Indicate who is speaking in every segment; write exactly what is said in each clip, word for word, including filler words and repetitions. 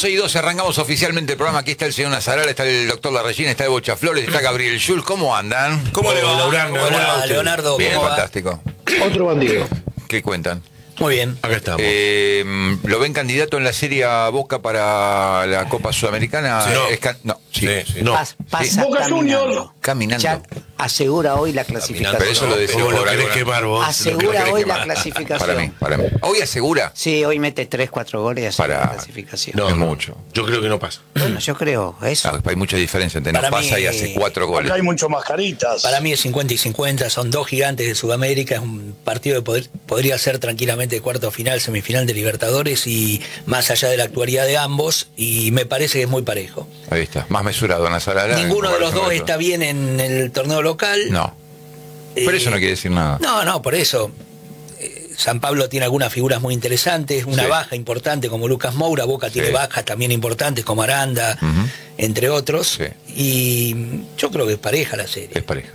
Speaker 1: doce y doce arrancamos oficialmente el programa. Aquí está el señor Nazaral, está el doctor Larrellín, está el Bocha Flores, está Gabriel Schulz. ¿Cómo andan?
Speaker 2: ¿Cómo le va?
Speaker 3: Leonardo,
Speaker 2: Hola, Leonardo.
Speaker 1: Bien,
Speaker 2: ¿cómo va?
Speaker 1: fantástico.
Speaker 3: Otro bandido.
Speaker 1: ¿Qué cuentan?
Speaker 2: Muy bien.
Speaker 3: Acá estamos.
Speaker 1: Eh, ¿Lo ven candidato en la Serie A Boca para la Copa Sudamericana?
Speaker 3: Sí. No.
Speaker 1: Es can- no, sí.
Speaker 3: Sí, sí.
Speaker 1: No.
Speaker 4: Pas- pasa
Speaker 3: Boca
Speaker 4: caminando.
Speaker 3: Juniors.
Speaker 1: Caminando.
Speaker 4: Ya asegura hoy la clasificación.
Speaker 1: Pero eso lo decía
Speaker 3: ¿Cómo lo
Speaker 1: por
Speaker 3: querés
Speaker 1: alguna-
Speaker 3: quemar vos?
Speaker 4: Asegura
Speaker 1: ¿Lo querés
Speaker 4: hoy
Speaker 1: quemar?
Speaker 4: la clasificación.
Speaker 1: Para mí, para mí. ¿Hoy asegura?
Speaker 4: Sí, hoy mete tres, cuatro goles y asegura
Speaker 1: Para-
Speaker 4: la clasificación.
Speaker 3: No,
Speaker 1: Es
Speaker 3: no.
Speaker 1: mucho.
Speaker 3: Yo creo que no pasa.
Speaker 4: Bueno, yo creo eso.
Speaker 1: Ah, hay mucha diferencia entre no
Speaker 2: Para
Speaker 1: pasa
Speaker 2: mí-
Speaker 1: y hace cuatro goles.
Speaker 5: Acá hay mucho mascaritas.
Speaker 2: Para mí es cincuenta y cincuenta, son dos gigantes de Sudamérica, es un partido que poder- podría ser tranquilamente cuarto final, semifinal de Libertadores y más allá de la actualidad de ambos, y me parece que es muy parejo.
Speaker 1: Ahí está, más mesurado Nazaral.
Speaker 2: Ninguno de los dos está bien en el torneo local.
Speaker 1: No, pero
Speaker 2: Eh,
Speaker 1: eso no quiere decir nada.
Speaker 2: No, no, por eso. Eh, San Pablo tiene algunas figuras muy interesantes, una
Speaker 1: Sí.
Speaker 2: baja importante como Lucas Moura, Boca tiene
Speaker 1: Sí.
Speaker 2: bajas también importantes como Aranda,
Speaker 1: Ujú.
Speaker 2: entre otros.
Speaker 1: Sí.
Speaker 2: Y yo creo que es pareja la serie,
Speaker 1: Es pareja.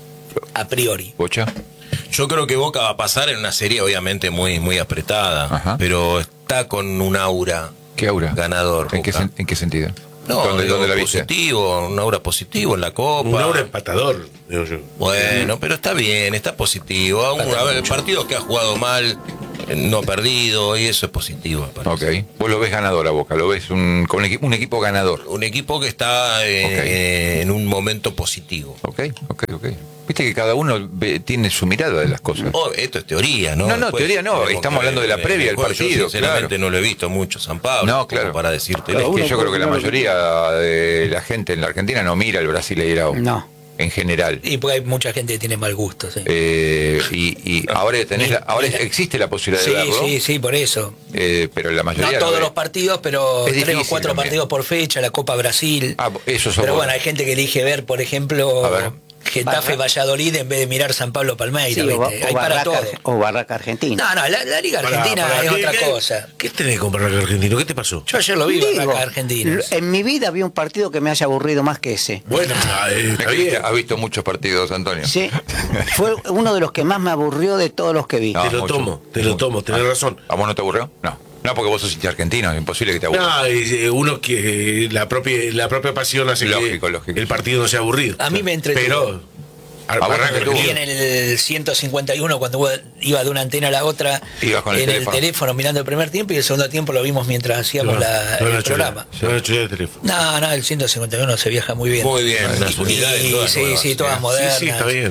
Speaker 2: a priori.
Speaker 1: ¿Bocha?
Speaker 6: Yo creo que Boca va a pasar en una serie obviamente muy muy apretada,
Speaker 1: Ajá.
Speaker 6: pero está con un aura
Speaker 1: ¿Qué aura?
Speaker 6: ganador.
Speaker 1: ¿En qué,
Speaker 6: Boca.
Speaker 1: sen- ¿En qué sentido?
Speaker 6: No,
Speaker 1: ¿Dónde,
Speaker 6: digo,
Speaker 1: dónde la viste?
Speaker 6: positivo, un aura positivo en la Copa.
Speaker 3: Un aura empatador, digo yo.
Speaker 6: Bueno, pero está bien, está positivo. Aún, a ver, el partido que ha jugado mal, eh, no ha perdido, y eso es positivo, me parece.
Speaker 1: Ok. Vos lo ves ganador a Boca, lo ves un, con un, equi- un equipo ganador.
Speaker 6: Un equipo que está eh,
Speaker 1: Ok.
Speaker 6: eh, en un momento positivo.
Speaker 1: Ok, ok, ok. Viste que cada uno ve- tiene su mirada de las cosas.
Speaker 6: Oh, esto es teoría, ¿no?
Speaker 1: No, no, teoría no,
Speaker 6: tenemos
Speaker 1: estamos
Speaker 6: que
Speaker 1: hablando de la
Speaker 6: ver
Speaker 1: previa del
Speaker 6: juego.
Speaker 1: partido,
Speaker 6: Yo sinceramente
Speaker 1: claro.
Speaker 6: no lo he visto mucho San Pablo,
Speaker 1: No,
Speaker 6: como
Speaker 1: claro.
Speaker 6: para decirte.
Speaker 1: Es
Speaker 3: Cada
Speaker 1: que
Speaker 3: uno
Speaker 1: yo creo que la
Speaker 3: puede
Speaker 1: mayoría de la gente en la Argentina no mira el Brasileirao.
Speaker 4: No.
Speaker 1: En general.
Speaker 2: Y porque hay mucha gente que tiene mal gusto, sí.
Speaker 1: Eh, y, y ahora tenés la- ahora existe la posibilidad
Speaker 2: Sí,
Speaker 1: de verlo,
Speaker 2: sí, sí, por eso.
Speaker 1: eh, pero la
Speaker 2: No
Speaker 1: mayoría
Speaker 2: todos
Speaker 1: ve.
Speaker 2: los partidos, pero
Speaker 1: Es
Speaker 2: tres o
Speaker 1: difícil
Speaker 2: cuatro
Speaker 1: también.
Speaker 2: partidos por fecha, la Copa Brasil.
Speaker 1: Ah, eso sos
Speaker 2: Pero
Speaker 1: vos.
Speaker 2: bueno, hay gente que elige ver, por ejemplo,
Speaker 1: A ver.
Speaker 2: Getafe
Speaker 4: Barra-
Speaker 2: Valladolid en vez de mirar San Pablo Palmeiras.
Speaker 4: Sí, o,
Speaker 2: ¿viste?
Speaker 4: o
Speaker 2: Hay para
Speaker 4: Barraca,
Speaker 2: todo.
Speaker 4: o Barraca Argentina.
Speaker 2: No, no, la, la Liga
Speaker 3: Pará,
Speaker 2: Argentina
Speaker 3: pará,
Speaker 2: es
Speaker 3: ¿qué-
Speaker 2: otra
Speaker 3: qué-
Speaker 2: cosa.
Speaker 3: ¿Qué tenés con Barraca Argentino? ¿Qué te pasó?
Speaker 2: Yo ayer lo vi,
Speaker 4: Digo,
Speaker 2: Barraca Argentina.
Speaker 4: en mi vida vi un partido que me haya aburrido más que ese.
Speaker 3: Bueno, ah, eh, está
Speaker 1: Es que
Speaker 3: bien.
Speaker 1: has visto muchos partidos, Antonio.
Speaker 4: Sí, fue uno de los que más me aburrió de todos los que vi.
Speaker 1: No.
Speaker 3: Te lo
Speaker 1: mucho.
Speaker 3: tomo, te lo tomo, tenés
Speaker 1: Ah.
Speaker 3: razón.
Speaker 1: ¿A vos no te aburrió? No. No, porque vos sos hincha argentino, es imposible que te aburra.
Speaker 3: No, es, eh, uno que eh, la propia la propia pasión hace
Speaker 1: Lógico,
Speaker 3: que
Speaker 1: lógico.
Speaker 3: el partido no sea aburrido.
Speaker 2: A mí me entretuvo.
Speaker 3: Pero a-
Speaker 1: vos
Speaker 3: Barraca
Speaker 1: te entretuvo.
Speaker 2: Y
Speaker 3: Argentino.
Speaker 2: en el ciento cincuenta y uno, cuando iba de una antena a la otra,
Speaker 1: Ibas con el
Speaker 2: en
Speaker 1: teléfono.
Speaker 2: el teléfono mirando el primer tiempo, y el segundo tiempo lo vimos mientras hacíamos
Speaker 3: No,
Speaker 2: la-
Speaker 3: no, no,
Speaker 2: el
Speaker 3: no,
Speaker 2: programa.
Speaker 3: no, no, no, no, el teléfono.
Speaker 2: No, no, el ciento cincuenta y uno se viaja muy bien.
Speaker 6: Muy bien, unas
Speaker 2: Y-
Speaker 6: unidades todas
Speaker 2: sí,
Speaker 6: nuevas,
Speaker 2: sí, todas
Speaker 6: sí.
Speaker 2: modernas.
Speaker 3: Sí, sí, está bien.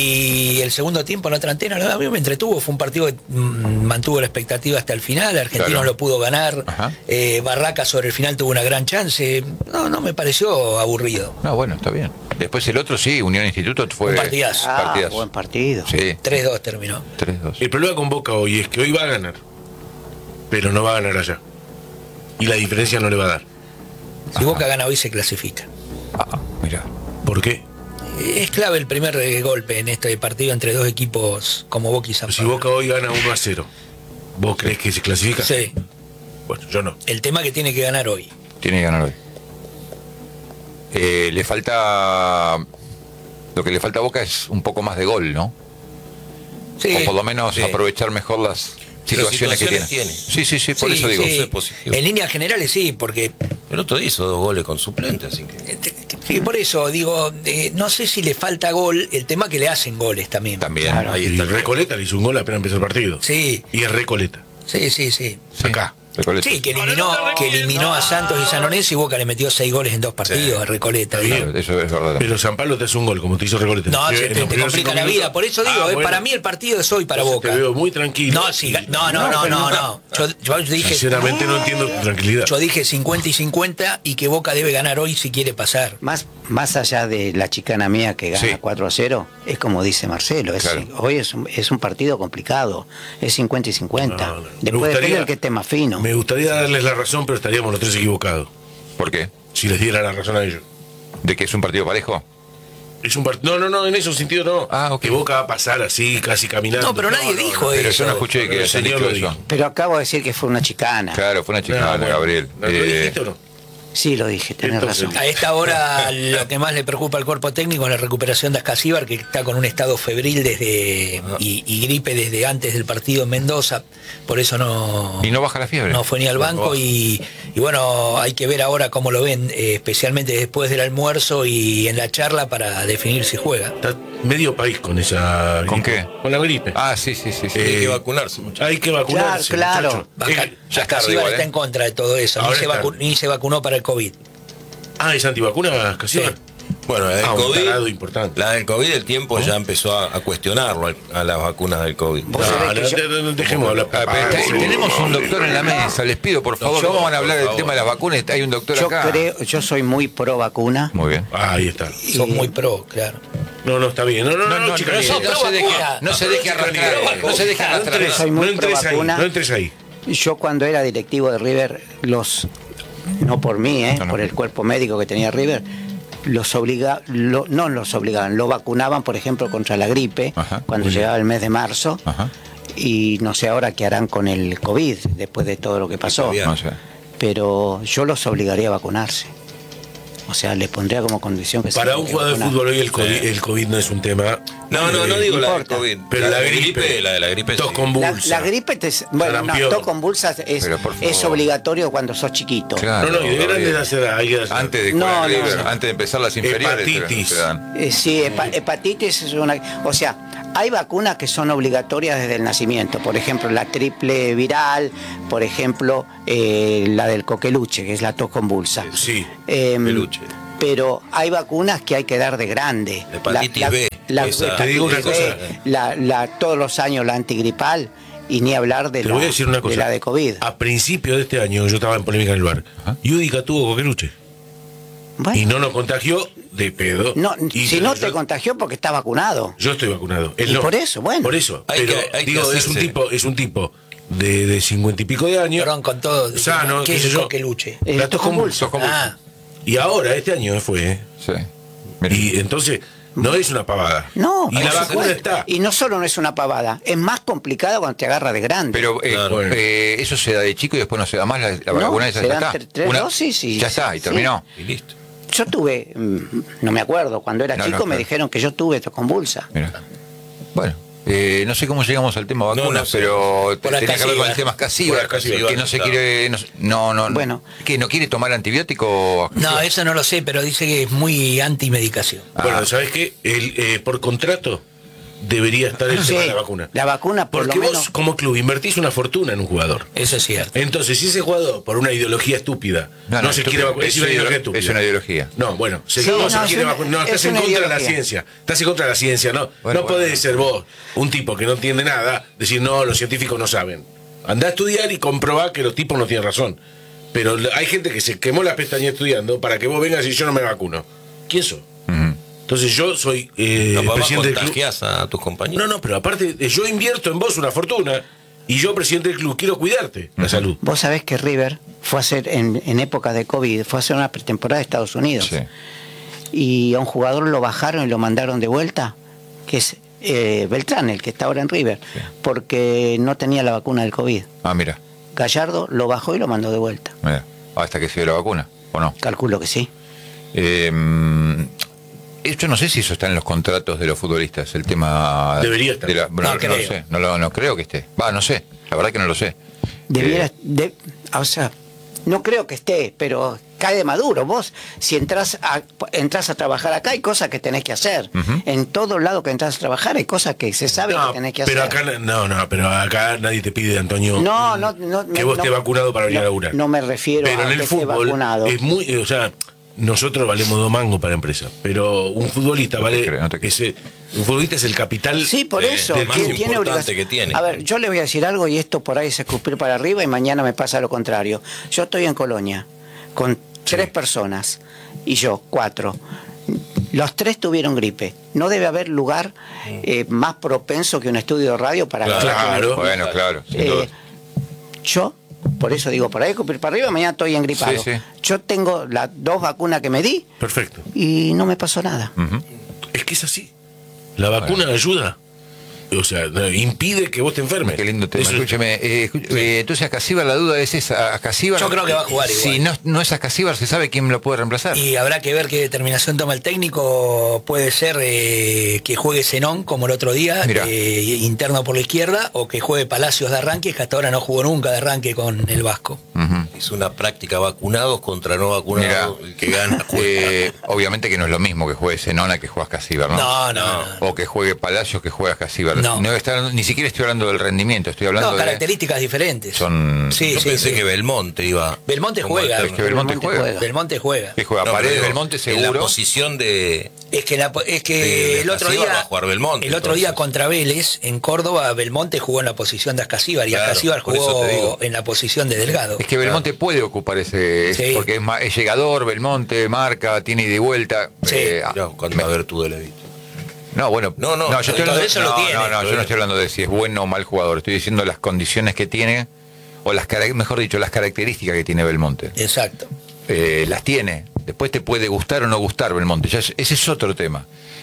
Speaker 2: Y el segundo tiempo en otra antena, la verdad, a mí me entretuvo. Fue un partido que mm, mantuvo la expectativa hasta el final. Argentinos
Speaker 1: Claro.
Speaker 2: lo pudo ganar.
Speaker 1: Ajá.
Speaker 2: Eh, Barraca sobre el final tuvo una gran chance. No, no me pareció aburrido.
Speaker 1: No, bueno, está bien. Después el otro sí, Unión Instituto fue...
Speaker 2: Un partidazo.
Speaker 4: Ah,
Speaker 1: partidazo.
Speaker 4: buen partido.
Speaker 1: Sí,
Speaker 2: tres dos terminó.
Speaker 1: tres dos.
Speaker 3: El problema con Boca hoy es que hoy va a ganar, pero no va a ganar allá. Y la diferencia no le va a dar.
Speaker 2: Si Boca gana hoy, se clasifica.
Speaker 1: Ah, mira.
Speaker 3: ¿Por qué?
Speaker 2: Es clave el primer eh, golpe en este partido entre dos equipos como Boca y San
Speaker 3: Si
Speaker 2: Pablo.
Speaker 3: Boca hoy gana uno a cero, ¿vos crees que se clasifica?
Speaker 2: Sí,
Speaker 3: Bueno, yo no.
Speaker 2: el tema que tiene que ganar hoy.
Speaker 1: Tiene que ganar hoy. Eh, le falta... Lo que le falta a Boca es un poco más de gol, ¿no?
Speaker 2: Sí,
Speaker 1: O por lo menos
Speaker 6: sí.
Speaker 1: aprovechar mejor las situaciones, que tiene.
Speaker 6: situaciones tiene.
Speaker 1: Sí, sí, sí, por
Speaker 2: sí,
Speaker 1: eso digo.
Speaker 2: sí.
Speaker 6: Eso es positivo.
Speaker 2: En líneas generales sí, porque
Speaker 6: El otro día hizo dos goles con suplente, así que...
Speaker 2: eh, te- te- sí, por eso digo, eh, no sé si le falta gol, el tema que le hacen goles también.
Speaker 1: También.
Speaker 4: Claro.
Speaker 1: Ahí
Speaker 3: Y
Speaker 1: está.
Speaker 3: el Recoleta le hizo un gol apenas empezó el partido.
Speaker 2: Sí,
Speaker 3: Y es Recoleta.
Speaker 2: sí, sí, sí.
Speaker 1: Sí,
Speaker 3: Acá.
Speaker 1: Recoleta.
Speaker 2: Sí, que eliminó, que eliminó a Santos y San Lorenzo, y Boca le metió seis goles en dos partidos a Recoleta.
Speaker 3: Está
Speaker 2: digo.
Speaker 3: bien.
Speaker 1: Eso es verdad.
Speaker 3: Pero San Pablo te hace un gol, como te hizo Recoleta.
Speaker 2: No,
Speaker 3: En
Speaker 2: se
Speaker 3: los
Speaker 2: te, te
Speaker 3: primeros
Speaker 2: complica
Speaker 3: cinco
Speaker 2: la vida.
Speaker 3: minutos.
Speaker 2: Por eso digo,
Speaker 3: Ah,
Speaker 2: eh,
Speaker 3: bueno.
Speaker 2: para mí el partido es hoy para
Speaker 3: Entonces
Speaker 2: Boca.
Speaker 3: Te veo muy tranquilo.
Speaker 2: No, si ga- no, no, no, no, no. Yo, yo dije,
Speaker 3: Sinceramente no entiendo tu tranquilidad.
Speaker 2: yo dije cincuenta y cincuenta y que Boca debe ganar hoy si quiere pasar.
Speaker 4: Más, más allá de la chicana mía que gana
Speaker 1: Sí.
Speaker 4: cuatro a cero, es como dice Marcelo, es,
Speaker 1: Claro.
Speaker 4: hoy es un, es un partido complicado, es cincuenta y cincuenta.
Speaker 3: No, no. Me
Speaker 4: Después
Speaker 3: gustaría-
Speaker 4: depende del que esté más fino.
Speaker 3: Me gustaría darles la razón, pero estaríamos los tres equivocados.
Speaker 1: ¿Por qué?
Speaker 3: Si les diera la razón a ellos.
Speaker 1: ¿De que es un partido parejo?
Speaker 3: Es un part- No, no, no, en ese sentido no.
Speaker 1: Ah, ok.
Speaker 3: Que Boca va a pasar así, casi caminando.
Speaker 2: No, pero nadie dijo
Speaker 1: Pero
Speaker 2: eso.
Speaker 1: yo no escuché
Speaker 3: pero
Speaker 1: que
Speaker 3: el
Speaker 1: hayan
Speaker 3: señor
Speaker 1: dicho
Speaker 3: lo
Speaker 1: eso.
Speaker 3: dijo.
Speaker 4: Pero acabo de decir que fue una chicana.
Speaker 1: Claro, fue una chicana,
Speaker 3: No, bueno.
Speaker 1: Gabriel.
Speaker 3: ¿No lo
Speaker 1: Eh,
Speaker 3: dijiste o no?
Speaker 4: Sí, lo dije, tenés
Speaker 3: Entonces,
Speaker 4: razón.
Speaker 2: A esta hora lo que más le preocupa al cuerpo técnico es la recuperación de Ascasíbar, que está con un estado febril desde y, y gripe desde antes del partido en Mendoza, por eso no,
Speaker 1: Y no baja la fiebre.
Speaker 2: no fue ni al banco y, y bueno, hay que ver ahora cómo lo ven, eh, especialmente después del almuerzo y en la charla para definir si juega.
Speaker 3: Está medio país con esa
Speaker 1: ¿Con
Speaker 3: gripe.
Speaker 1: qué?
Speaker 3: Con la gripe.
Speaker 1: Ah, sí, sí, sí. sí.
Speaker 3: Eh,
Speaker 6: Hay que vacunarse, muchachos.
Speaker 3: Hay que vacunarse.
Speaker 4: Claro,
Speaker 3: muchacho.
Speaker 2: Baja-
Speaker 3: Eh,
Speaker 1: ya es tarde
Speaker 2: Ascasíbar
Speaker 1: igual,
Speaker 2: está
Speaker 1: ¿eh?
Speaker 2: en contra de todo eso, ni
Speaker 3: Ahora
Speaker 2: se,
Speaker 3: está.
Speaker 2: vacu- ni se vacunó para el COVID.
Speaker 3: Ah, ¿es antivacuna, casi?
Speaker 2: Sí.
Speaker 6: Bueno, la del
Speaker 3: Ah, un tarado
Speaker 6: COVID,
Speaker 3: importante.
Speaker 6: la del COVID, el tiempo ya empezó a, a cuestionarlo al- a las vacunas del COVID.
Speaker 4: Vos
Speaker 3: No,
Speaker 4: sabés que
Speaker 3: no,
Speaker 4: yo-
Speaker 3: no, no, dejemos hablar.
Speaker 1: Ah, pero te- tenemos un doctor en la mesa, les pido por favor,
Speaker 6: yo,
Speaker 1: ¿cómo van a hablar
Speaker 6: por
Speaker 1: del
Speaker 6: favor.
Speaker 1: tema de las vacunas? Hay un doctor
Speaker 4: Yo
Speaker 1: acá.
Speaker 4: creo, yo soy muy pro vacuna.
Speaker 1: Muy bien.
Speaker 3: Ah, ahí está.
Speaker 2: Son muy pro, claro.
Speaker 3: No, no, está bien. No, no, no,
Speaker 1: No, no,
Speaker 3: chica,
Speaker 1: no,
Speaker 3: no,
Speaker 1: no se deje, no se deje arrastrar, no se deje
Speaker 3: no
Speaker 1: arrastrar.
Speaker 3: entres,
Speaker 4: Soy muy
Speaker 3: no entres ahí,
Speaker 4: pro-vacuna.
Speaker 3: no entres ahí.
Speaker 4: Yo cuando era directivo de River, los no por mí, ¿eh?
Speaker 1: No, no.
Speaker 4: por el cuerpo médico que tenía River, los obliga, lo- no los obligaban, lo vacunaban, por ejemplo, contra la gripe,
Speaker 1: Ajá.
Speaker 4: cuando
Speaker 1: Muy bien.
Speaker 4: llegaba el mes de marzo,
Speaker 1: Ajá.
Speaker 4: y no sé ahora qué harán con el COVID, después de todo lo que pasó,
Speaker 6: Bien.
Speaker 1: No sé.
Speaker 4: pero yo los obligaría a vacunarse. O sea, les pondría como condición que se
Speaker 3: Para un
Speaker 4: tengan que
Speaker 3: jugador de
Speaker 4: vacunar.
Speaker 3: fútbol hoy el COVID, el COVID no es un tema.
Speaker 6: No, no, no
Speaker 3: Eh,
Speaker 6: digo la del
Speaker 4: importa.
Speaker 6: COVID.
Speaker 3: Pero la,
Speaker 6: de
Speaker 3: gripe,
Speaker 6: la de la gripe.
Speaker 3: tos
Speaker 6: sí.
Speaker 3: con
Speaker 4: La,
Speaker 3: bulsa.
Speaker 4: la gripe, te, bueno, no,
Speaker 3: Sarampión.
Speaker 4: tos convulsas es,
Speaker 1: Pero, por favor.
Speaker 4: es obligatorio cuando sos chiquito.
Speaker 1: Claro,
Speaker 3: No, no, y de grande
Speaker 1: Gabriel.
Speaker 3: de hacer, hay que hacer.
Speaker 1: Antes de
Speaker 4: No,
Speaker 1: jugar
Speaker 4: no,
Speaker 1: River,
Speaker 4: no.
Speaker 1: antes de empezar las inferiores.
Speaker 3: Hepatitis.
Speaker 1: te- te dan.
Speaker 4: Eh, sí, hepa- hepatitis es una... O sea, hay vacunas que son obligatorias desde el nacimiento. Por ejemplo, la triple viral, por ejemplo, eh, la del coqueluche, que es la tos convulsa.
Speaker 3: Sí,
Speaker 4: Em,
Speaker 6: peluche.
Speaker 4: Pero hay vacunas que hay que dar de grande.
Speaker 6: La hepatitis B,
Speaker 4: La,
Speaker 6: esa.
Speaker 3: Te digo una
Speaker 4: hepatitis B,
Speaker 3: cosa.
Speaker 4: la- la- todos los años la antigripal y ni hablar de,
Speaker 3: te
Speaker 4: la,
Speaker 3: voy a decir una cosa.
Speaker 4: de la de COVID.
Speaker 3: A principio de este año, yo estaba en polémica en el bar.
Speaker 1: Ajá.
Speaker 3: Yudica tuvo coqueluche.
Speaker 4: Bueno,
Speaker 3: Y no nos contagió de pedo.
Speaker 4: no,
Speaker 3: Y
Speaker 4: si no
Speaker 3: yo-
Speaker 4: te contagió porque está vacunado.
Speaker 3: Yo estoy vacunado. Él
Speaker 4: Y
Speaker 3: no.
Speaker 4: por eso, bueno.
Speaker 3: Por eso.
Speaker 6: Hay
Speaker 3: pero
Speaker 6: que- hay que
Speaker 3: digo, es un
Speaker 6: hacerse.
Speaker 3: tipo, es un tipo de de cincuenta y pico de años.
Speaker 2: Perdón, con todo.
Speaker 3: Sano,
Speaker 2: ¿Qué
Speaker 3: qué
Speaker 2: es
Speaker 3: sé
Speaker 2: el
Speaker 3: yo.
Speaker 2: coqueluche?
Speaker 4: Eh,
Speaker 3: La tos convulsa.
Speaker 1: Tos convulsa.
Speaker 2: Ah,
Speaker 3: Y ahora, este año fue. ¿eh?
Speaker 1: Sí. Mira.
Speaker 3: Y entonces, no es una pavada.
Speaker 4: No,
Speaker 3: Y la
Speaker 4: por
Speaker 3: vacuna
Speaker 4: supuesto.
Speaker 3: está.
Speaker 4: Y no solo no es una pavada, es más complicado cuando te agarra de grande.
Speaker 1: Pero eh,
Speaker 6: Claro.
Speaker 1: eh, eso se da de chico y después no se da más la, la
Speaker 4: No,
Speaker 1: vacuna esa
Speaker 4: se
Speaker 1: ya
Speaker 4: dan
Speaker 1: está.
Speaker 4: tre- tres dosis y-
Speaker 1: ya está, y
Speaker 4: sí.
Speaker 1: terminó.
Speaker 6: Y listo.
Speaker 4: Yo tuve, mm, no me acuerdo, cuando era
Speaker 1: No,
Speaker 4: chico
Speaker 1: no,
Speaker 4: me
Speaker 1: claro.
Speaker 4: dijeron que yo tuve tos convulsa.
Speaker 1: Mira. Bueno, eh, no sé cómo llegamos al tema vacunas,
Speaker 6: No, no sé.
Speaker 1: pero
Speaker 2: Por
Speaker 1: tenía que ver con el
Speaker 2: Ascasíbar.
Speaker 1: tema Ascasíbar,
Speaker 6: Por Ascasíbar,
Speaker 1: que no se
Speaker 6: claro.
Speaker 1: quiere, no, no, no,
Speaker 4: Bueno.
Speaker 1: que no quiere tomar antibiótico.
Speaker 2: no, eso no lo sé, pero dice que es muy antimedicación.
Speaker 1: Ah.
Speaker 3: Bueno, ¿sabes qué? El, eh, por contrato debería estar el
Speaker 4: Sí,
Speaker 3: tema de la vacuna.
Speaker 4: la vacuna por
Speaker 3: Porque
Speaker 4: lo
Speaker 3: vos,
Speaker 4: menos...
Speaker 3: como club, invertís una fortuna en un jugador.
Speaker 2: Eso es cierto.
Speaker 3: Entonces, si ese jugador, por una ideología estúpida, no,
Speaker 1: No, no,
Speaker 3: se
Speaker 1: estúpido.
Speaker 3: quiere vacunar,
Speaker 1: Es
Speaker 3: es una
Speaker 1: una
Speaker 3: ideología
Speaker 1: ideolo-
Speaker 3: estúpida.
Speaker 1: es una ideología.
Speaker 3: No, bueno, se,
Speaker 4: Sí,
Speaker 3: no,
Speaker 4: no,
Speaker 3: se
Speaker 4: es
Speaker 3: quiere
Speaker 4: una-
Speaker 3: vacunar. No,
Speaker 4: es
Speaker 3: estás en
Speaker 4: una
Speaker 3: contra de la
Speaker 4: ideología.
Speaker 3: ciencia. Estás en contra de la ciencia, ¿no?
Speaker 1: Bueno,
Speaker 3: no
Speaker 1: bueno.
Speaker 3: podés ser vos, un tipo que no entiende nada, decir, no, los científicos no saben. Andá a estudiar y comprobá que los tipos no tienen razón. Pero hay gente que se quemó la pestaña estudiando para que vos vengas y yo no me vacuno. ¿Quién sos?
Speaker 1: Ujú.
Speaker 3: Entonces yo soy eh,
Speaker 6: No, papá,
Speaker 3: presidente del club.
Speaker 6: contagiás a tus compañeros.
Speaker 3: No, no, pero aparte, eh, yo invierto en vos una fortuna y yo, presidente del club, quiero cuidarte la salud.
Speaker 4: Vos sabés que River fue a hacer, en, en época de COVID, fue a hacer una pretemporada de Estados Unidos.
Speaker 1: Sí.
Speaker 4: Y a un jugador lo bajaron y lo mandaron de vuelta, que es eh, Beltrán, el que está ahora en River, porque no tenía la vacuna del COVID.
Speaker 1: Ah, mira,
Speaker 4: Gallardo lo bajó y lo mandó de vuelta.
Speaker 1: mira. Hasta que se dio la vacuna, ¿o no?
Speaker 4: Calculo que sí.
Speaker 1: Eh, yo no sé si eso está en los contratos de los futbolistas, el tema...
Speaker 3: Debería estar.
Speaker 1: de la- bueno,
Speaker 2: No
Speaker 1: no,
Speaker 2: creo.
Speaker 1: lo sé, no, lo- no creo que esté. Va, no sé, la verdad que no lo sé.
Speaker 4: Debiera,
Speaker 1: Eh,
Speaker 4: de- o sea, no creo que esté, pero cae de maduro. Vos, si entras a, entras a trabajar acá, hay cosas que tenés que hacer.
Speaker 1: Ujú.
Speaker 4: En todo lado que entras a trabajar hay cosas que se sabe
Speaker 3: No,
Speaker 4: que tenés que
Speaker 3: pero
Speaker 4: hacer.
Speaker 3: acá no, no, pero acá nadie te pide, Antonio,
Speaker 4: No, no, no,
Speaker 3: que
Speaker 4: no,
Speaker 3: vos
Speaker 4: no.
Speaker 3: estés vacunado para venir
Speaker 4: No,
Speaker 3: a laburar.
Speaker 4: no me refiero
Speaker 3: pero
Speaker 4: a
Speaker 3: en
Speaker 4: que
Speaker 3: el
Speaker 4: esté
Speaker 3: fútbol
Speaker 4: vacunado.
Speaker 3: es muy, eh, o sea, nosotros valemos dos mangos para la empresa, pero un futbolista
Speaker 1: No te
Speaker 3: vale,
Speaker 1: creo, no te creo.
Speaker 3: ese, un futbolista es el capital.
Speaker 4: Sí, por
Speaker 3: eh,
Speaker 4: eso.
Speaker 3: del
Speaker 6: más
Speaker 4: que
Speaker 3: club.
Speaker 4: tiene
Speaker 6: importante
Speaker 4: obligación.
Speaker 6: que tiene.
Speaker 4: A ver, yo le voy a decir algo y esto por ahí es escupir para arriba y mañana me pasa lo contrario. Yo estoy en Colonia con tres personas y yo, cuatro. Los tres tuvieron gripe. No debe haber lugar eh, más propenso que un estudio de radio para
Speaker 6: Claro.
Speaker 4: agarrar
Speaker 3: Claro.
Speaker 1: Bueno, claro, sin
Speaker 4: Eh,
Speaker 1: duda.
Speaker 4: yo, por eso digo, por ahí escupir para arriba, mañana estoy engripado.
Speaker 1: Sí, sí.
Speaker 4: Yo tengo las dos vacunas que me di
Speaker 3: Perfecto.
Speaker 4: y no me pasó nada.
Speaker 1: Ujú.
Speaker 3: Es que es así. La vacuna ayuda. O sea, impide que vos te enfermes.
Speaker 1: Qué lindo tema.
Speaker 3: Eso-
Speaker 1: Escúcheme, eh, escu- eh, entonces a Casíbar la duda es esa. A Casíbar,
Speaker 2: Yo creo que va a jugar igual.
Speaker 1: Si no, no es a Casíbar, ¿se sabe quién lo puede reemplazar?
Speaker 2: Y habrá que ver qué determinación toma el técnico. Puede ser eh, que juegue Zenón como el otro día,
Speaker 1: Mirá.
Speaker 2: eh, interno por la izquierda, o que juegue Palacios de arranque, que hasta ahora no jugó nunca de arranque con el Vasco.
Speaker 1: Ujú.
Speaker 6: Es una práctica vacunados contra no vacunados.
Speaker 1: Mirá.
Speaker 6: El que gana juega.
Speaker 1: Eh, obviamente que no es lo mismo que juegue Zenona que juegas Casíbar, ¿no?
Speaker 2: No, no, no.
Speaker 1: O que juegue Palacios que juegas Casíbar.
Speaker 2: No.
Speaker 1: No está- ni siquiera estoy hablando del rendimiento, estoy hablando
Speaker 2: No,
Speaker 1: de...
Speaker 2: características diferentes.
Speaker 1: Son-
Speaker 2: Sí,
Speaker 6: Yo
Speaker 2: sí,
Speaker 6: pensé
Speaker 2: sí.
Speaker 6: que Belmonte iba.
Speaker 2: Belmonte
Speaker 6: como
Speaker 2: juega.
Speaker 6: alterno.
Speaker 1: Es que Belmonte
Speaker 4: Belmonte
Speaker 1: juega.
Speaker 4: juega.
Speaker 2: Belmonte juega.
Speaker 1: Que juega
Speaker 6: No,
Speaker 1: Paredes,
Speaker 6: pero digo,
Speaker 1: Belmonte
Speaker 6: En la
Speaker 1: seguro.
Speaker 6: posición de.
Speaker 2: Es que, la, es que
Speaker 6: de
Speaker 2: el otro
Speaker 6: Ascasíbar
Speaker 2: día
Speaker 6: va a jugar Belmonte,
Speaker 2: el otro día
Speaker 6: entonces.
Speaker 2: contra Vélez en Córdoba, Belmonte jugó en la posición de Ascasíbar y
Speaker 6: Claro,
Speaker 2: Ascasíbar
Speaker 6: por eso
Speaker 2: jugó
Speaker 6: te digo.
Speaker 2: en la posición de Delgado.
Speaker 1: Es que Belmonte puede ocupar ese...
Speaker 2: Sí.
Speaker 1: Porque es, ma- es llegador, Belmonte, marca, tiene ida y vuelta.
Speaker 2: Sí.
Speaker 1: Eh, ah,
Speaker 6: Mirá, cuando va a ver tú de Levito.
Speaker 1: No, bueno,
Speaker 6: No, no,
Speaker 1: yo estoy
Speaker 2: todo
Speaker 1: hablando,
Speaker 2: eso lo
Speaker 1: no,
Speaker 2: tiene.
Speaker 1: no, no, yo no estoy hablando de si es bueno o mal jugador, estoy diciendo las condiciones que tiene, o las cara- mejor dicho, las características que tiene Belmonte.
Speaker 2: Exacto.
Speaker 1: Eh, las tiene. Después te puede gustar o no gustar Belmonte, ya es- ese es otro tema.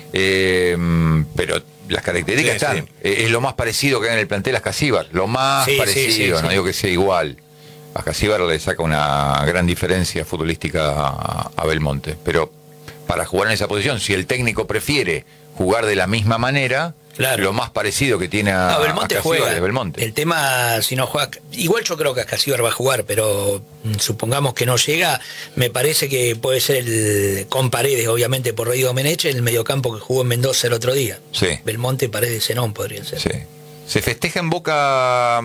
Speaker 1: Eh, pero las características
Speaker 6: Sí,
Speaker 1: están.
Speaker 6: sí.
Speaker 1: Eh, es lo más parecido que hay en el plantel a Casíbar, lo más
Speaker 2: Sí, sí,
Speaker 1: parecido,
Speaker 2: sí,
Speaker 1: no
Speaker 2: sí.
Speaker 1: digo que sea igual. A Casíbar le saca una gran diferencia futbolística a, a Belmonte, pero para jugar en esa posición, si el técnico prefiere jugar de la misma manera,
Speaker 2: Claro.
Speaker 1: lo más parecido que tiene a,
Speaker 2: No, Belmonte
Speaker 1: a Casíbar
Speaker 2: juega.
Speaker 1: es Belmonte.
Speaker 2: El tema, si no juega. Igual yo creo que Ascasíbar va a jugar, pero mm, supongamos que no llega. Me parece que puede ser el. Con Paredes, obviamente, por Rey Domenech, el mediocampo que jugó en Mendoza el otro día.
Speaker 1: Sí.
Speaker 2: Belmonte, Paredes, Zenón podría ser.
Speaker 1: Sí. Se festeja en Boca.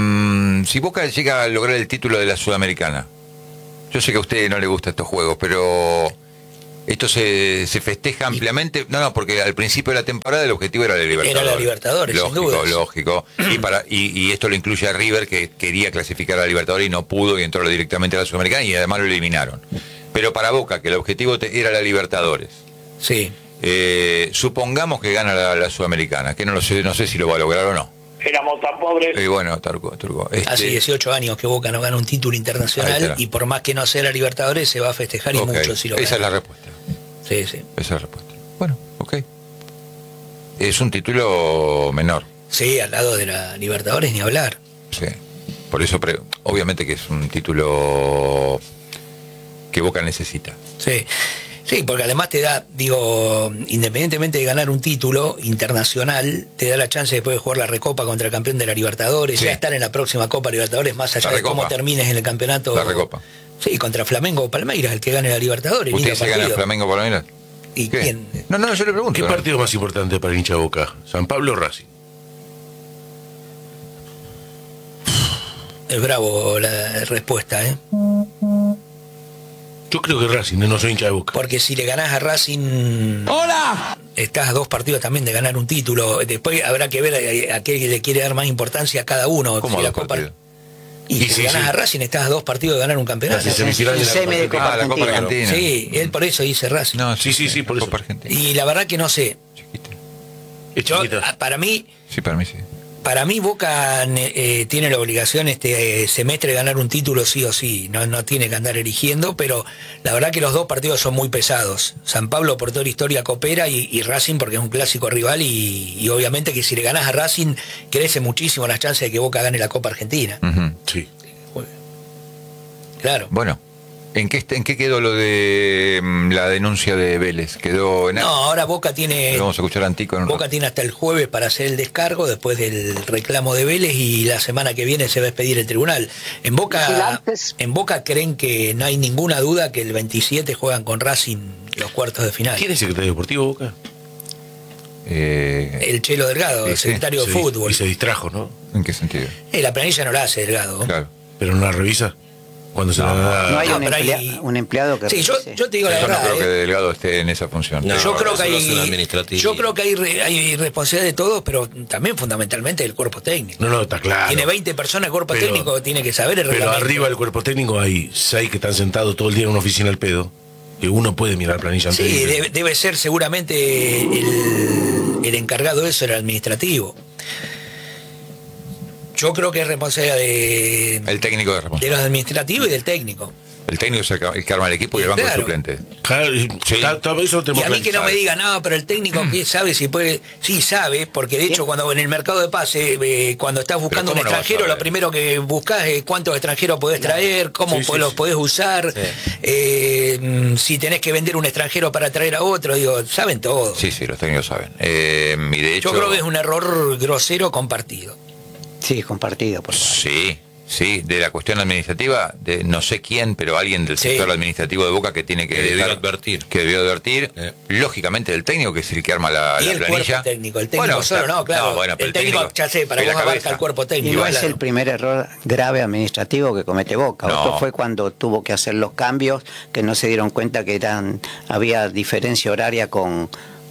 Speaker 1: mm, si Boca llega a lograr el título de la Sudamericana. Yo sé que a usted no le gustan estos juegos, pero esto se, se festeja ampliamente. No, no, porque al principio de la temporada el objetivo era la Libertadores.
Speaker 2: Era la Libertadores, sin
Speaker 1: lógico,
Speaker 2: dudas.
Speaker 1: lógico. Y, para, y, y esto lo incluye a River, que quería clasificar a la Libertadores y no pudo, y entró directamente a la Sudamericana y además lo eliminaron. Pero para Boca, que el objetivo te- era la Libertadores.
Speaker 2: Sí.
Speaker 1: Eh, supongamos que gana la, la Sudamericana, que no lo sé, no sé si lo va a lograr o no.
Speaker 5: Éramos tan pobres.
Speaker 1: Y bueno, Turco, Turco. este,
Speaker 2: Hace dieciocho años que Boca no gana un título
Speaker 1: Ahí
Speaker 2: internacional
Speaker 1: está.
Speaker 2: y por más que no sea la Libertadores se va a festejar y
Speaker 1: ok,
Speaker 2: mucho si lo
Speaker 1: esa es
Speaker 2: gana.
Speaker 1: la respuesta.
Speaker 2: Sí, sí.
Speaker 1: Esa es la respuesta. Bueno, ok. Es un título menor.
Speaker 2: Sí, al lado de la Libertadores ni hablar.
Speaker 1: Sí. Por eso, pre- obviamente que es un título que Boca necesita.
Speaker 2: Sí. Sí, porque además te da, digo, independientemente de ganar un título internacional, te da la chance después de jugar la Recopa contra el campeón de la Libertadores,
Speaker 1: Sí.
Speaker 2: ya estar en la próxima Copa Libertadores, más allá
Speaker 1: La
Speaker 2: de cómo
Speaker 1: Recopa.
Speaker 2: termines en el campeonato.
Speaker 1: La Recopa.
Speaker 2: Sí, contra Flamengo o Palmeiras, el que gane la Libertadores.
Speaker 1: ¿Usted
Speaker 2: lindo
Speaker 1: se gana
Speaker 2: partido.
Speaker 1: Flamengo por la mira?
Speaker 2: ¿Y
Speaker 1: ¿Qué?
Speaker 2: quién?
Speaker 1: No, no, yo le pregunto.
Speaker 3: ¿Qué
Speaker 1: ¿no?
Speaker 3: partido más importante para el hincha Boca? ¿San Pablo o Racing?
Speaker 2: Es bravo la respuesta, ¿eh?
Speaker 3: Yo creo que Racing, no soy hincha de Boca.
Speaker 2: Porque si le ganás a Racing... ¡Hola! Estás a dos partidos también de ganar un título. Después habrá que ver a, a qué le quiere dar más importancia a cada uno.
Speaker 1: ¿Cómo
Speaker 2: Si
Speaker 1: a
Speaker 2: la
Speaker 1: dos
Speaker 2: Copa-
Speaker 1: partidos?
Speaker 2: Y
Speaker 3: Y
Speaker 2: si
Speaker 3: sí,
Speaker 2: le ganás
Speaker 3: sí.
Speaker 2: a Racing estás a dos partidos de ganar un campeonato.
Speaker 3: Las semifinales de la
Speaker 4: Semi de
Speaker 3: Copa
Speaker 4: Copa
Speaker 1: Ah, la Copa
Speaker 4: Argentina.
Speaker 1: Argentina.
Speaker 2: Sí, él por eso dice Racing.
Speaker 1: No,
Speaker 3: Sí, sí, sí, por
Speaker 1: la
Speaker 3: eso.
Speaker 1: Copa Argentina.
Speaker 2: Y la verdad que no sé.
Speaker 1: Chiquita.
Speaker 3: Es
Speaker 2: Yo,
Speaker 3: chiquita.
Speaker 2: a- para mí,
Speaker 1: Sí, para mí sí.
Speaker 2: para mí Boca eh, tiene la obligación este eh, semestre de ganar un título sí o sí. No, no tiene que andar eligiendo, pero la verdad que los dos partidos son muy pesados. San Pablo por toda la historia coopera y, y Racing porque es un clásico rival y, y obviamente que si le ganás a Racing crece muchísimo las chances de que Boca gane la Copa Argentina.
Speaker 1: Ujú.
Speaker 3: Sí.
Speaker 2: Claro.
Speaker 1: Bueno, ¿en qué, est- ¿en qué quedó lo de mm, la denuncia de Vélez? ¿Quedó en
Speaker 2: No, ahora Boca tiene...
Speaker 1: Vamos a escuchar a Antico en un
Speaker 2: Boca
Speaker 1: rato.
Speaker 2: tiene hasta el jueves para hacer el descargo después del reclamo de Vélez y la semana que viene se va a expedir el tribunal. En Boca,
Speaker 5: Vigilantes.
Speaker 2: en Boca creen que no hay ninguna duda que el veintisiete juegan con Racing los cuartos de final.
Speaker 3: ¿Quién es secretario deportivo de Boca?
Speaker 1: Eh,
Speaker 2: El Chelo Delgado,
Speaker 1: Sí,
Speaker 2: el
Speaker 1: sí,
Speaker 2: secretario de
Speaker 3: Se di-
Speaker 2: fútbol.
Speaker 3: Y se distrajo, ¿no?
Speaker 1: ¿En qué sentido?
Speaker 2: Eh, la planilla no la hace Delgado.
Speaker 1: Claro.
Speaker 3: Pero no la revisa. Cuando se la da.
Speaker 4: No hay
Speaker 2: No,
Speaker 4: un,
Speaker 2: pero hay-
Speaker 4: emplea- un empleado que
Speaker 2: Sí, yo,
Speaker 4: revise.
Speaker 2: yo te digo la
Speaker 1: Yo no
Speaker 2: verdad.
Speaker 1: creo que
Speaker 2: eh.
Speaker 1: Delgado esté en esa función.
Speaker 6: No.
Speaker 2: Yo creo que
Speaker 6: eso lo hace el
Speaker 2: hay,
Speaker 6: administrativo.
Speaker 2: yo creo que hay, re- hay responsabilidad de todos, pero también fundamentalmente del cuerpo técnico.
Speaker 3: No, no, está claro.
Speaker 2: Tiene veinte personas el cuerpo
Speaker 3: Pero-
Speaker 2: técnico, tiene que saber el
Speaker 3: Pero
Speaker 2: reglamento.
Speaker 3: arriba del cuerpo técnico hay seis que están sentados todo el día en una oficina al pedo. Que uno puede mirar planilla antes
Speaker 2: Sí,
Speaker 3: de irse.
Speaker 2: debe, debe ser seguramente el, el encargado de eso, era el administrativo. Yo creo que es responsabilidad de,
Speaker 1: El técnico de
Speaker 2: de
Speaker 1: responsabilidad.
Speaker 2: los administrativos y del técnico.
Speaker 1: El técnico es el que el que arma el equipo y el banco de
Speaker 2: Claro.
Speaker 1: suplentes.
Speaker 3: Claro, y-
Speaker 1: Sí.
Speaker 3: ta- ta- eso lo
Speaker 2: Y
Speaker 3: tenemos
Speaker 2: a mí que no me
Speaker 3: claro.
Speaker 2: diga, no, pero el técnico que sabe si puede, sí sabe, porque de hecho cuando en el mercado de pase, eh, cuando estás buscando un
Speaker 1: ¿cómo no vas a
Speaker 2: extranjero,
Speaker 1: saber?
Speaker 2: lo primero que buscas es cuántos extranjeros podés traer, cómo
Speaker 3: Sí, sí,
Speaker 2: po- los
Speaker 3: sí.
Speaker 2: podés usar, eh, mm, si tenés que vender un extranjero para traer a otro, digo, saben todo.
Speaker 1: Sí, sí, los técnicos saben. Eh, y de hecho,
Speaker 2: Yo creo que es un error grosero compartido.
Speaker 4: Sí, compartido, por favor.
Speaker 1: Sí, sí, de la cuestión administrativa, de no sé quién, pero alguien del
Speaker 2: Sí.
Speaker 1: sector administrativo de Boca que tiene que,
Speaker 6: Que debió
Speaker 1: dejar-
Speaker 6: advertir.
Speaker 1: que debió advertir,
Speaker 6: Eh.
Speaker 1: lógicamente del técnico, que es el que arma la,
Speaker 2: Y
Speaker 1: la
Speaker 2: el
Speaker 1: planilla.
Speaker 2: cuerpo técnico, el técnico
Speaker 1: Bueno,
Speaker 2: solo,
Speaker 1: está-
Speaker 2: no, claro.
Speaker 1: bueno, pero
Speaker 2: el técnico, ya sé, para
Speaker 1: es la
Speaker 2: vos abarca
Speaker 1: cabeza.
Speaker 2: el cuerpo
Speaker 4: Y
Speaker 2: técnico.
Speaker 4: no es
Speaker 2: claro.
Speaker 4: el primer error grave administrativo que comete Boca.
Speaker 1: No.
Speaker 4: Otro fue cuando tuvo que hacer los cambios, que no se dieron cuenta que eran había diferencia horaria con...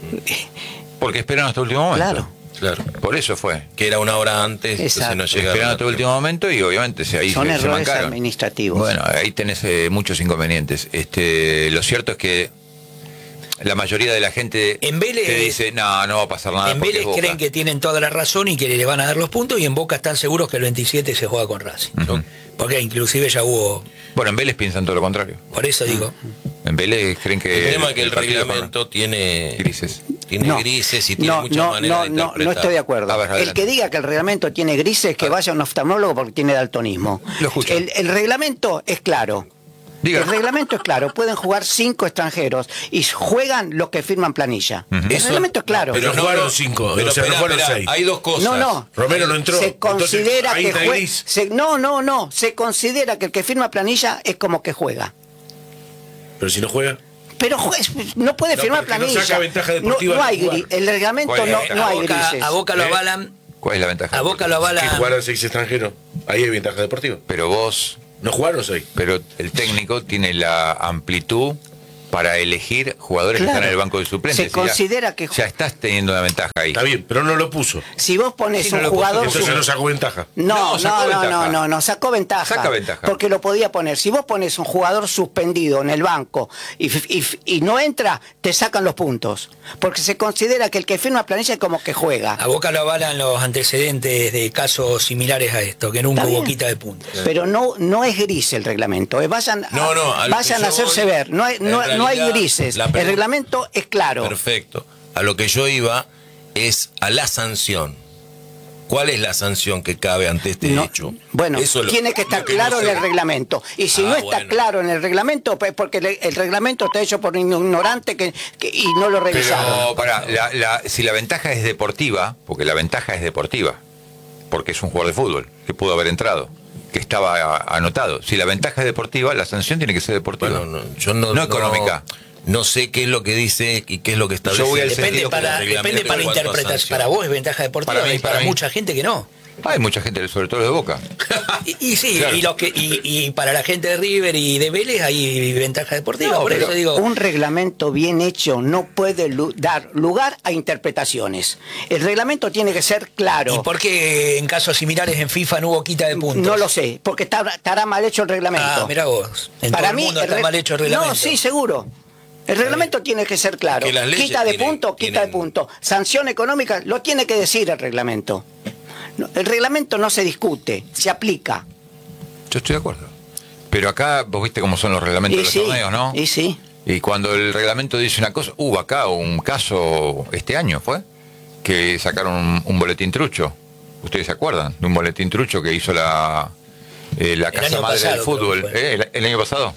Speaker 1: Porque esperan hasta el último momento.
Speaker 4: Claro.
Speaker 6: Claro.
Speaker 1: Por eso fue.
Speaker 6: Que era una hora antes, entonces
Speaker 4: Exacto.
Speaker 6: no llegaron.
Speaker 1: Esperan hasta el último momento y obviamente se, ahí
Speaker 4: Son
Speaker 1: se, se
Speaker 4: errores
Speaker 1: mancaron.
Speaker 4: administrativos.
Speaker 1: Bueno, ahí tenés eh, muchos inconvenientes. Este, lo cierto es que la mayoría de la gente
Speaker 2: En Vélez-
Speaker 1: te dice, no, no va a pasar nada.
Speaker 2: En
Speaker 1: porque
Speaker 2: Vélez
Speaker 1: es Boca".
Speaker 2: creen que tienen toda la razón y que le van a dar los puntos, y en Boca están seguros que el veintisiete se juega con Racing.
Speaker 1: Ujú.
Speaker 2: Porque inclusive ya hubo,
Speaker 1: Bueno, en Vélez piensan todo lo contrario.
Speaker 2: por eso digo,
Speaker 1: En Vélez creen que...
Speaker 6: El tema es que el
Speaker 1: partido
Speaker 6: reglamento tiene
Speaker 1: Grises.
Speaker 6: tiene
Speaker 4: No.
Speaker 6: grises y tiene
Speaker 4: no,
Speaker 6: muchas
Speaker 4: no,
Speaker 6: maneras
Speaker 4: no,
Speaker 6: de
Speaker 4: no,
Speaker 6: interpretar.
Speaker 4: no estoy de acuerdo.
Speaker 1: A ver,
Speaker 4: el
Speaker 1: adelante.
Speaker 4: que diga que el reglamento tiene grises, que vaya a un oftalmólogo porque tiene daltonismo.
Speaker 1: Lo escucho.
Speaker 4: El, el reglamento es claro.
Speaker 1: Diga.
Speaker 4: El reglamento es claro. Pueden jugar cinco extranjeros y juegan los que firman planilla. El
Speaker 6: Eso-
Speaker 4: reglamento es claro.
Speaker 3: Pero no jugaron cinco,
Speaker 6: pero
Speaker 3: o sea, no
Speaker 6: esperá,
Speaker 3: fueron
Speaker 6: esperá,
Speaker 3: seis.
Speaker 6: Hay dos cosas.
Speaker 4: No, no.
Speaker 3: Romero no entró.
Speaker 4: Se considera
Speaker 3: Entonces, ahí
Speaker 4: que
Speaker 3: está
Speaker 4: juega.
Speaker 3: gris.
Speaker 4: No, no, no. Se considera que el que firma planilla es como que juega.
Speaker 3: Pero si no juega.
Speaker 4: Pero jue- no puede
Speaker 3: No,
Speaker 4: firmar
Speaker 3: porque no
Speaker 4: planilla.
Speaker 3: saca ventaja
Speaker 4: no,
Speaker 3: deportiva
Speaker 4: no
Speaker 3: al
Speaker 4: hay
Speaker 3: jugar.
Speaker 4: gris. El reglamento
Speaker 1: ¿Cuál es
Speaker 4: no,
Speaker 1: la
Speaker 4: no
Speaker 2: a
Speaker 4: hay
Speaker 2: Boca,
Speaker 4: grises.
Speaker 2: a Boca lo
Speaker 3: ¿Eh?
Speaker 2: avalan,
Speaker 1: ¿Cuál es la ventaja?
Speaker 2: a Boca lo
Speaker 3: Que
Speaker 2: avalan.
Speaker 3: jugaran seis extranjeros. Ahí hay ventaja deportiva.
Speaker 1: Pero vos,
Speaker 3: No jugaron seis.
Speaker 1: pero el técnico tiene la amplitud para elegir jugadores que
Speaker 4: Claro.
Speaker 1: están en el banco de suplentes.
Speaker 4: Se
Speaker 1: Y
Speaker 4: considera
Speaker 1: ya,
Speaker 4: que-
Speaker 1: ya estás teniendo una ventaja ahí.
Speaker 3: Está bien, pero no lo puso.
Speaker 4: Si vos pones
Speaker 1: Sí, no
Speaker 4: un
Speaker 1: lo puso,
Speaker 4: jugador...
Speaker 3: Entonces
Speaker 4: su-
Speaker 3: no sacó ventaja.
Speaker 4: No,
Speaker 1: No,
Speaker 4: no,
Speaker 1: sacó
Speaker 4: no,
Speaker 1: ventaja.
Speaker 4: no, no, no, sacó ventaja.
Speaker 1: Saca ventaja.
Speaker 4: Porque lo podía poner. Si vos pones un jugador suspendido en el banco y, y- y no entra, te sacan los puntos. Porque se considera que el que firma planilla es como que juega.
Speaker 2: A Boca lo avalan los antecedentes de casos similares a esto, que nunca
Speaker 4: Está
Speaker 2: hubo
Speaker 4: bien.
Speaker 2: quita de puntos.
Speaker 4: Pero no, no es gris el reglamento. eh, Vayan, a-
Speaker 6: No, no, a lo
Speaker 4: vayan
Speaker 6: que
Speaker 4: a
Speaker 6: yo
Speaker 4: hacerse
Speaker 6: voy,
Speaker 4: ver. No hay,
Speaker 6: en
Speaker 4: no, no hay
Speaker 6: realidad,
Speaker 4: grises.
Speaker 6: la
Speaker 4: El
Speaker 6: pregunta-
Speaker 4: reglamento es claro.
Speaker 6: Perfecto. A lo que yo iba es a la sanción. ¿Cuál es la sanción que cabe ante este
Speaker 4: No,
Speaker 6: hecho?
Speaker 4: bueno,
Speaker 6: Eso es lo-
Speaker 4: tiene que estar
Speaker 6: lo que no
Speaker 4: claro en
Speaker 6: sé.
Speaker 4: el reglamento. Y si
Speaker 6: Ah,
Speaker 4: no está
Speaker 6: bueno.
Speaker 4: claro en el reglamento, pues porque le- el reglamento está hecho por un ignorante que, que- y no lo revisaron.
Speaker 1: Pero, para, la, la- si la ventaja es deportiva, porque la ventaja es deportiva, porque es un jugador de fútbol que pudo haber entrado, que estaba a- anotado. Si la ventaja es deportiva, la sanción tiene que ser deportiva.
Speaker 6: Bueno, no, yo no,
Speaker 1: No económica.
Speaker 6: No sé qué es lo que dice y qué es lo que establece.
Speaker 1: Yo voy al
Speaker 6: el
Speaker 2: Depende
Speaker 1: sentido
Speaker 2: para,
Speaker 6: reglamento
Speaker 2: depende para
Speaker 6: en cuanto a
Speaker 2: interpretar.
Speaker 6: sanción.
Speaker 2: Para vos es ventaja deportiva,
Speaker 1: Para mí,
Speaker 2: y para,
Speaker 1: para mí.
Speaker 2: mucha gente que no.
Speaker 1: Hay mucha gente, sobre todo los de Boca.
Speaker 2: Y, y sí,
Speaker 1: Claro.
Speaker 2: y, los que, y, y para la gente de River y de Vélez hay ventaja deportiva.
Speaker 1: No,
Speaker 2: por
Speaker 1: pero
Speaker 2: eso digo,
Speaker 4: Un reglamento bien hecho no puede lu- dar lugar a interpretaciones. El reglamento tiene que ser
Speaker 2: ¿y
Speaker 4: claro.
Speaker 2: por qué en casos similares en FIFA no hubo quita de puntos?
Speaker 4: No lo sé, porque está- estará mal hecho el reglamento.
Speaker 2: Ah, mira vos. En
Speaker 4: Para
Speaker 2: todo
Speaker 4: mí
Speaker 2: el mundo
Speaker 4: el
Speaker 2: está
Speaker 4: re-
Speaker 2: mal hecho el reglamento.
Speaker 4: No, sí, seguro. El reglamento tiene que ser claro.
Speaker 6: Que las leyes
Speaker 4: Quita de
Speaker 6: tienen-
Speaker 4: punto, quita de
Speaker 6: tienen-
Speaker 4: punto. Sanción económica, lo tiene que decir el reglamento. No, el reglamento no se discute, se aplica.
Speaker 1: Yo estoy de acuerdo. Pero acá, vos viste cómo son los reglamentos de los
Speaker 4: sí,
Speaker 1: torneos, ¿no?
Speaker 4: y sí.
Speaker 1: Y cuando el reglamento dice una cosa, hubo acá un caso este año, ¿fue? Que sacaron un, un boletín trucho. ¿Ustedes se acuerdan? De un boletín trucho que hizo la, eh, la
Speaker 2: El
Speaker 1: Casa
Speaker 2: año
Speaker 1: Madre
Speaker 2: pasado,
Speaker 1: del
Speaker 2: creo
Speaker 1: Fútbol.
Speaker 2: que fue.
Speaker 1: ¿eh? El, el año pasado.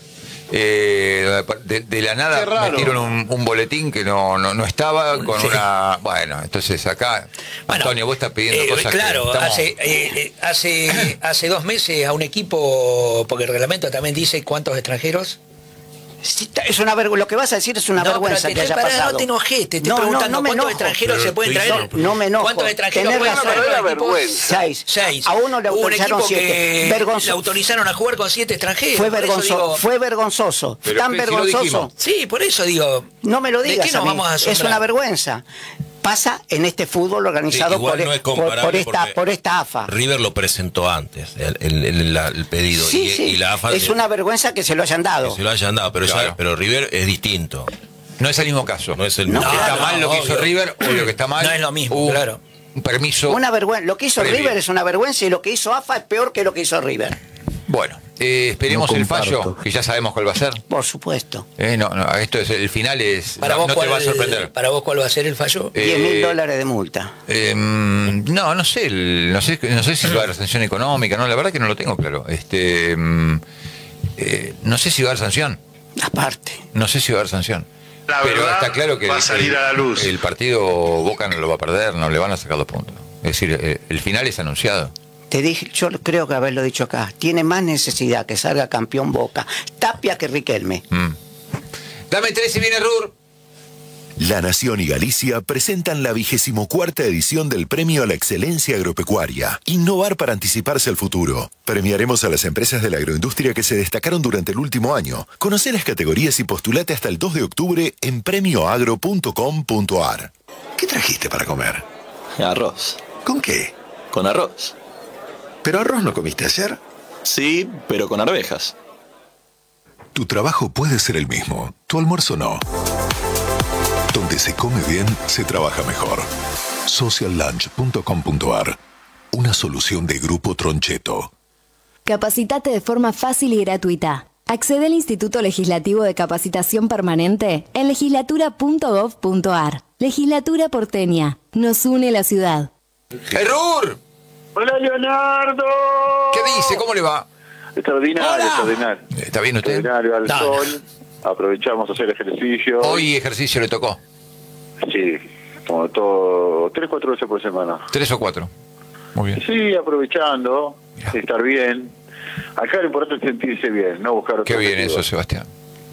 Speaker 1: Eh, de, de la nada
Speaker 5: Qué raro.
Speaker 1: metieron un, un boletín que no, no, no estaba con
Speaker 2: Sí.
Speaker 1: una... Bueno, entonces acá,
Speaker 2: Bueno,
Speaker 1: Antonio, vos estás pidiendo
Speaker 2: eh,
Speaker 1: cosas
Speaker 2: claro,
Speaker 1: que estamos-
Speaker 2: hace, eh, eh, hace, hace dos meses a un equipo, porque el reglamento también dice cuántos extranjeros.
Speaker 4: Sí, Es una vergüenza. Lo que vas a decir es una
Speaker 2: No,
Speaker 4: vergüenza
Speaker 2: pero
Speaker 4: que
Speaker 2: te-
Speaker 4: haya
Speaker 2: pará,
Speaker 4: pasado.
Speaker 2: no te enojes, te estoy
Speaker 4: No, no,
Speaker 2: preguntando
Speaker 4: no me
Speaker 2: cuántos
Speaker 4: enojo.
Speaker 2: extranjeros
Speaker 3: Pero
Speaker 2: se pueden
Speaker 3: estoy
Speaker 2: traer.
Speaker 3: diciendo-
Speaker 4: No me enojo.
Speaker 2: ¿Cuántos extranjeros
Speaker 4: Tenés
Speaker 2: pueden
Speaker 4: razón.
Speaker 2: traer?
Speaker 5: Una
Speaker 2: los equipos?
Speaker 5: vergüenza.
Speaker 4: Seis.
Speaker 2: Seis.
Speaker 4: A uno le
Speaker 2: Hubo un
Speaker 4: autorizaron
Speaker 2: equipo
Speaker 4: siete.
Speaker 2: que
Speaker 4: Vergonzoso.
Speaker 2: le autorizaron a jugar con siete extranjeros.
Speaker 4: Fue,
Speaker 2: por eso
Speaker 4: vergonzoso,
Speaker 2: digo-
Speaker 4: fue vergonzoso.
Speaker 1: Pero
Speaker 4: Tan
Speaker 1: que si lo
Speaker 4: vergonzoso.
Speaker 1: dijimos.
Speaker 2: Sí, por eso digo.
Speaker 4: No me lo
Speaker 2: ¿De
Speaker 4: digas
Speaker 2: qué nos
Speaker 4: a mí.
Speaker 2: vamos a asombrar?
Speaker 4: Es una vergüenza. Pasa en este fútbol organizado
Speaker 6: Sí, igual
Speaker 4: por,
Speaker 6: no es
Speaker 4: por-
Speaker 6: comparable
Speaker 4: por esta,
Speaker 6: porque
Speaker 4: por esta AFA.
Speaker 6: River lo presentó antes, el, el- el- la- el pedido.
Speaker 4: Sí,
Speaker 6: y,
Speaker 4: sí.
Speaker 6: y la AFA
Speaker 4: es una vergüenza que se lo hayan
Speaker 6: que
Speaker 4: dado.
Speaker 6: se lo hayan dado, pero,
Speaker 1: Claro.
Speaker 6: ya- pero River es distinto.
Speaker 1: No es el mismo caso.
Speaker 6: No es el
Speaker 1: Lo
Speaker 6: mismo.
Speaker 1: que está
Speaker 2: no,
Speaker 1: mal lo que hizo
Speaker 2: obvio.
Speaker 1: River o lo que está mal.
Speaker 2: No es lo mismo,
Speaker 1: hubo-
Speaker 2: claro.
Speaker 1: un permiso.
Speaker 4: Una vergüenza. Lo que hizo
Speaker 1: previo.
Speaker 4: River es una vergüenza y lo que hizo A F A es peor que lo que hizo River.
Speaker 1: Bueno, eh, esperemos
Speaker 5: No
Speaker 1: el
Speaker 5: comparto.
Speaker 1: fallo, que ya sabemos cuál va a ser.
Speaker 4: Por supuesto.
Speaker 1: Eh, no, no, esto es el final es.
Speaker 2: Para,
Speaker 1: no
Speaker 2: vos,
Speaker 1: no
Speaker 2: cuál,
Speaker 1: te va a sorprender.
Speaker 2: ¿Para vos cuál va a ser el fallo?
Speaker 1: Eh,
Speaker 4: diez mil dólares de multa.
Speaker 1: Eh, no, no sé, el- no sé, no sé si va a haber sanción económica, no, la verdad que no lo tengo claro. Este, mm, eh, no sé si va a haber sanción,
Speaker 4: Aparte.
Speaker 1: no sé si va a haber sanción.
Speaker 7: La
Speaker 1: Pero
Speaker 7: verdad
Speaker 1: está claro que
Speaker 7: va a
Speaker 1: el-
Speaker 7: salir
Speaker 1: el,
Speaker 7: a la luz.
Speaker 1: el partido Boca no lo va a perder, no le van a sacar los puntos. Es decir, eh, el final es anunciado.
Speaker 4: Te dije, yo creo que haberlo dicho acá. Tiene más necesidad que salga campeón Boca. Tapia que Riquelme.
Speaker 1: Mm. Dame tres y viene Rur.
Speaker 8: La Nación y Galicia presentan la vigésimo cuarta edición del Premio a la Excelencia Agropecuaria. Innovar para anticiparse al futuro. Premiaremos a las empresas de la agroindustria que se destacaron durante el último año. Conoce las categorías y postulate hasta el dos de octubre en premio agro punto com punto a r. ¿Qué trajiste para comer?
Speaker 9: Arroz.
Speaker 8: ¿Con qué?
Speaker 9: Con arroz.
Speaker 8: ¿Pero arroz no comiste ayer?
Speaker 9: Sí, pero con arvejas.
Speaker 8: Tu trabajo puede ser el mismo, tu almuerzo no. Donde se come bien, se trabaja mejor. social lunch punto com punto a r. Una solución de Grupo Troncheto.
Speaker 10: Capacitate de forma fácil y gratuita. Accede al Instituto Legislativo de Capacitación Permanente en legislatura punto gov punto a r. Legislatura porteña. Nos une la ciudad.
Speaker 1: ¡El Rur!
Speaker 7: Hola, Leonardo.
Speaker 1: ¿Qué dice? ¿Cómo le va?
Speaker 7: Extraordinario,
Speaker 2: Hola.
Speaker 7: extraordinario.
Speaker 1: ¿Está bien usted?
Speaker 7: Extraordinario al
Speaker 2: No,
Speaker 7: sol. Aprovechamos a hacer ejercicio.
Speaker 1: Hoy ejercicio le tocó.
Speaker 7: Sí, como todo, tres, cuatro veces por semana.
Speaker 1: ¿Tres o cuatro? Muy bien.
Speaker 7: Sí, aprovechando,
Speaker 1: Mirá.
Speaker 7: estar bien. Acá lo importante es sentirse bien, no buscar otro
Speaker 1: Qué bien
Speaker 7: objetivo.
Speaker 1: eso, Sebastián.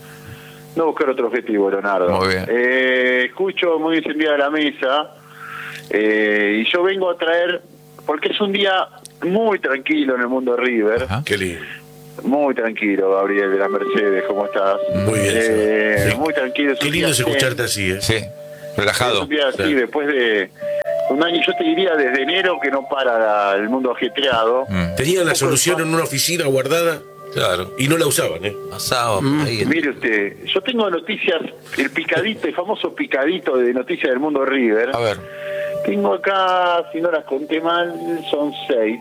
Speaker 7: No buscar otro objetivo, Leonardo.
Speaker 1: Muy bien.
Speaker 7: Eh, escucho muy encendida la mesa eh, y yo vengo a traer, porque es un día muy tranquilo en el mundo de River.
Speaker 1: Ajá.
Speaker 3: Qué lindo.
Speaker 7: Muy tranquilo, Gabriel de las Mercedes, ¿cómo estás?
Speaker 3: Muy bien,
Speaker 7: Eh,
Speaker 3: Seba. Sí.
Speaker 7: muy tranquilo. es
Speaker 3: Qué
Speaker 7: un
Speaker 3: lindo
Speaker 7: día
Speaker 3: es escucharte
Speaker 7: zen,
Speaker 3: así, ¿eh?
Speaker 1: Sí,
Speaker 7: es
Speaker 1: relajado.
Speaker 7: un día así,
Speaker 3: Sí.
Speaker 7: después de un año, yo te diría desde enero que no para la- el mundo ajetreado.
Speaker 1: Mm.
Speaker 3: Tenían la solución en una oficina guardada
Speaker 6: Claro.
Speaker 3: y no la usaban, ¿eh?
Speaker 6: Pasaba por ahí.
Speaker 7: Mire usted, yo tengo noticias, el picadito, el famoso picadito de noticias del mundo River.
Speaker 1: A ver.
Speaker 7: Tengo acá, si no las conté mal, son seis.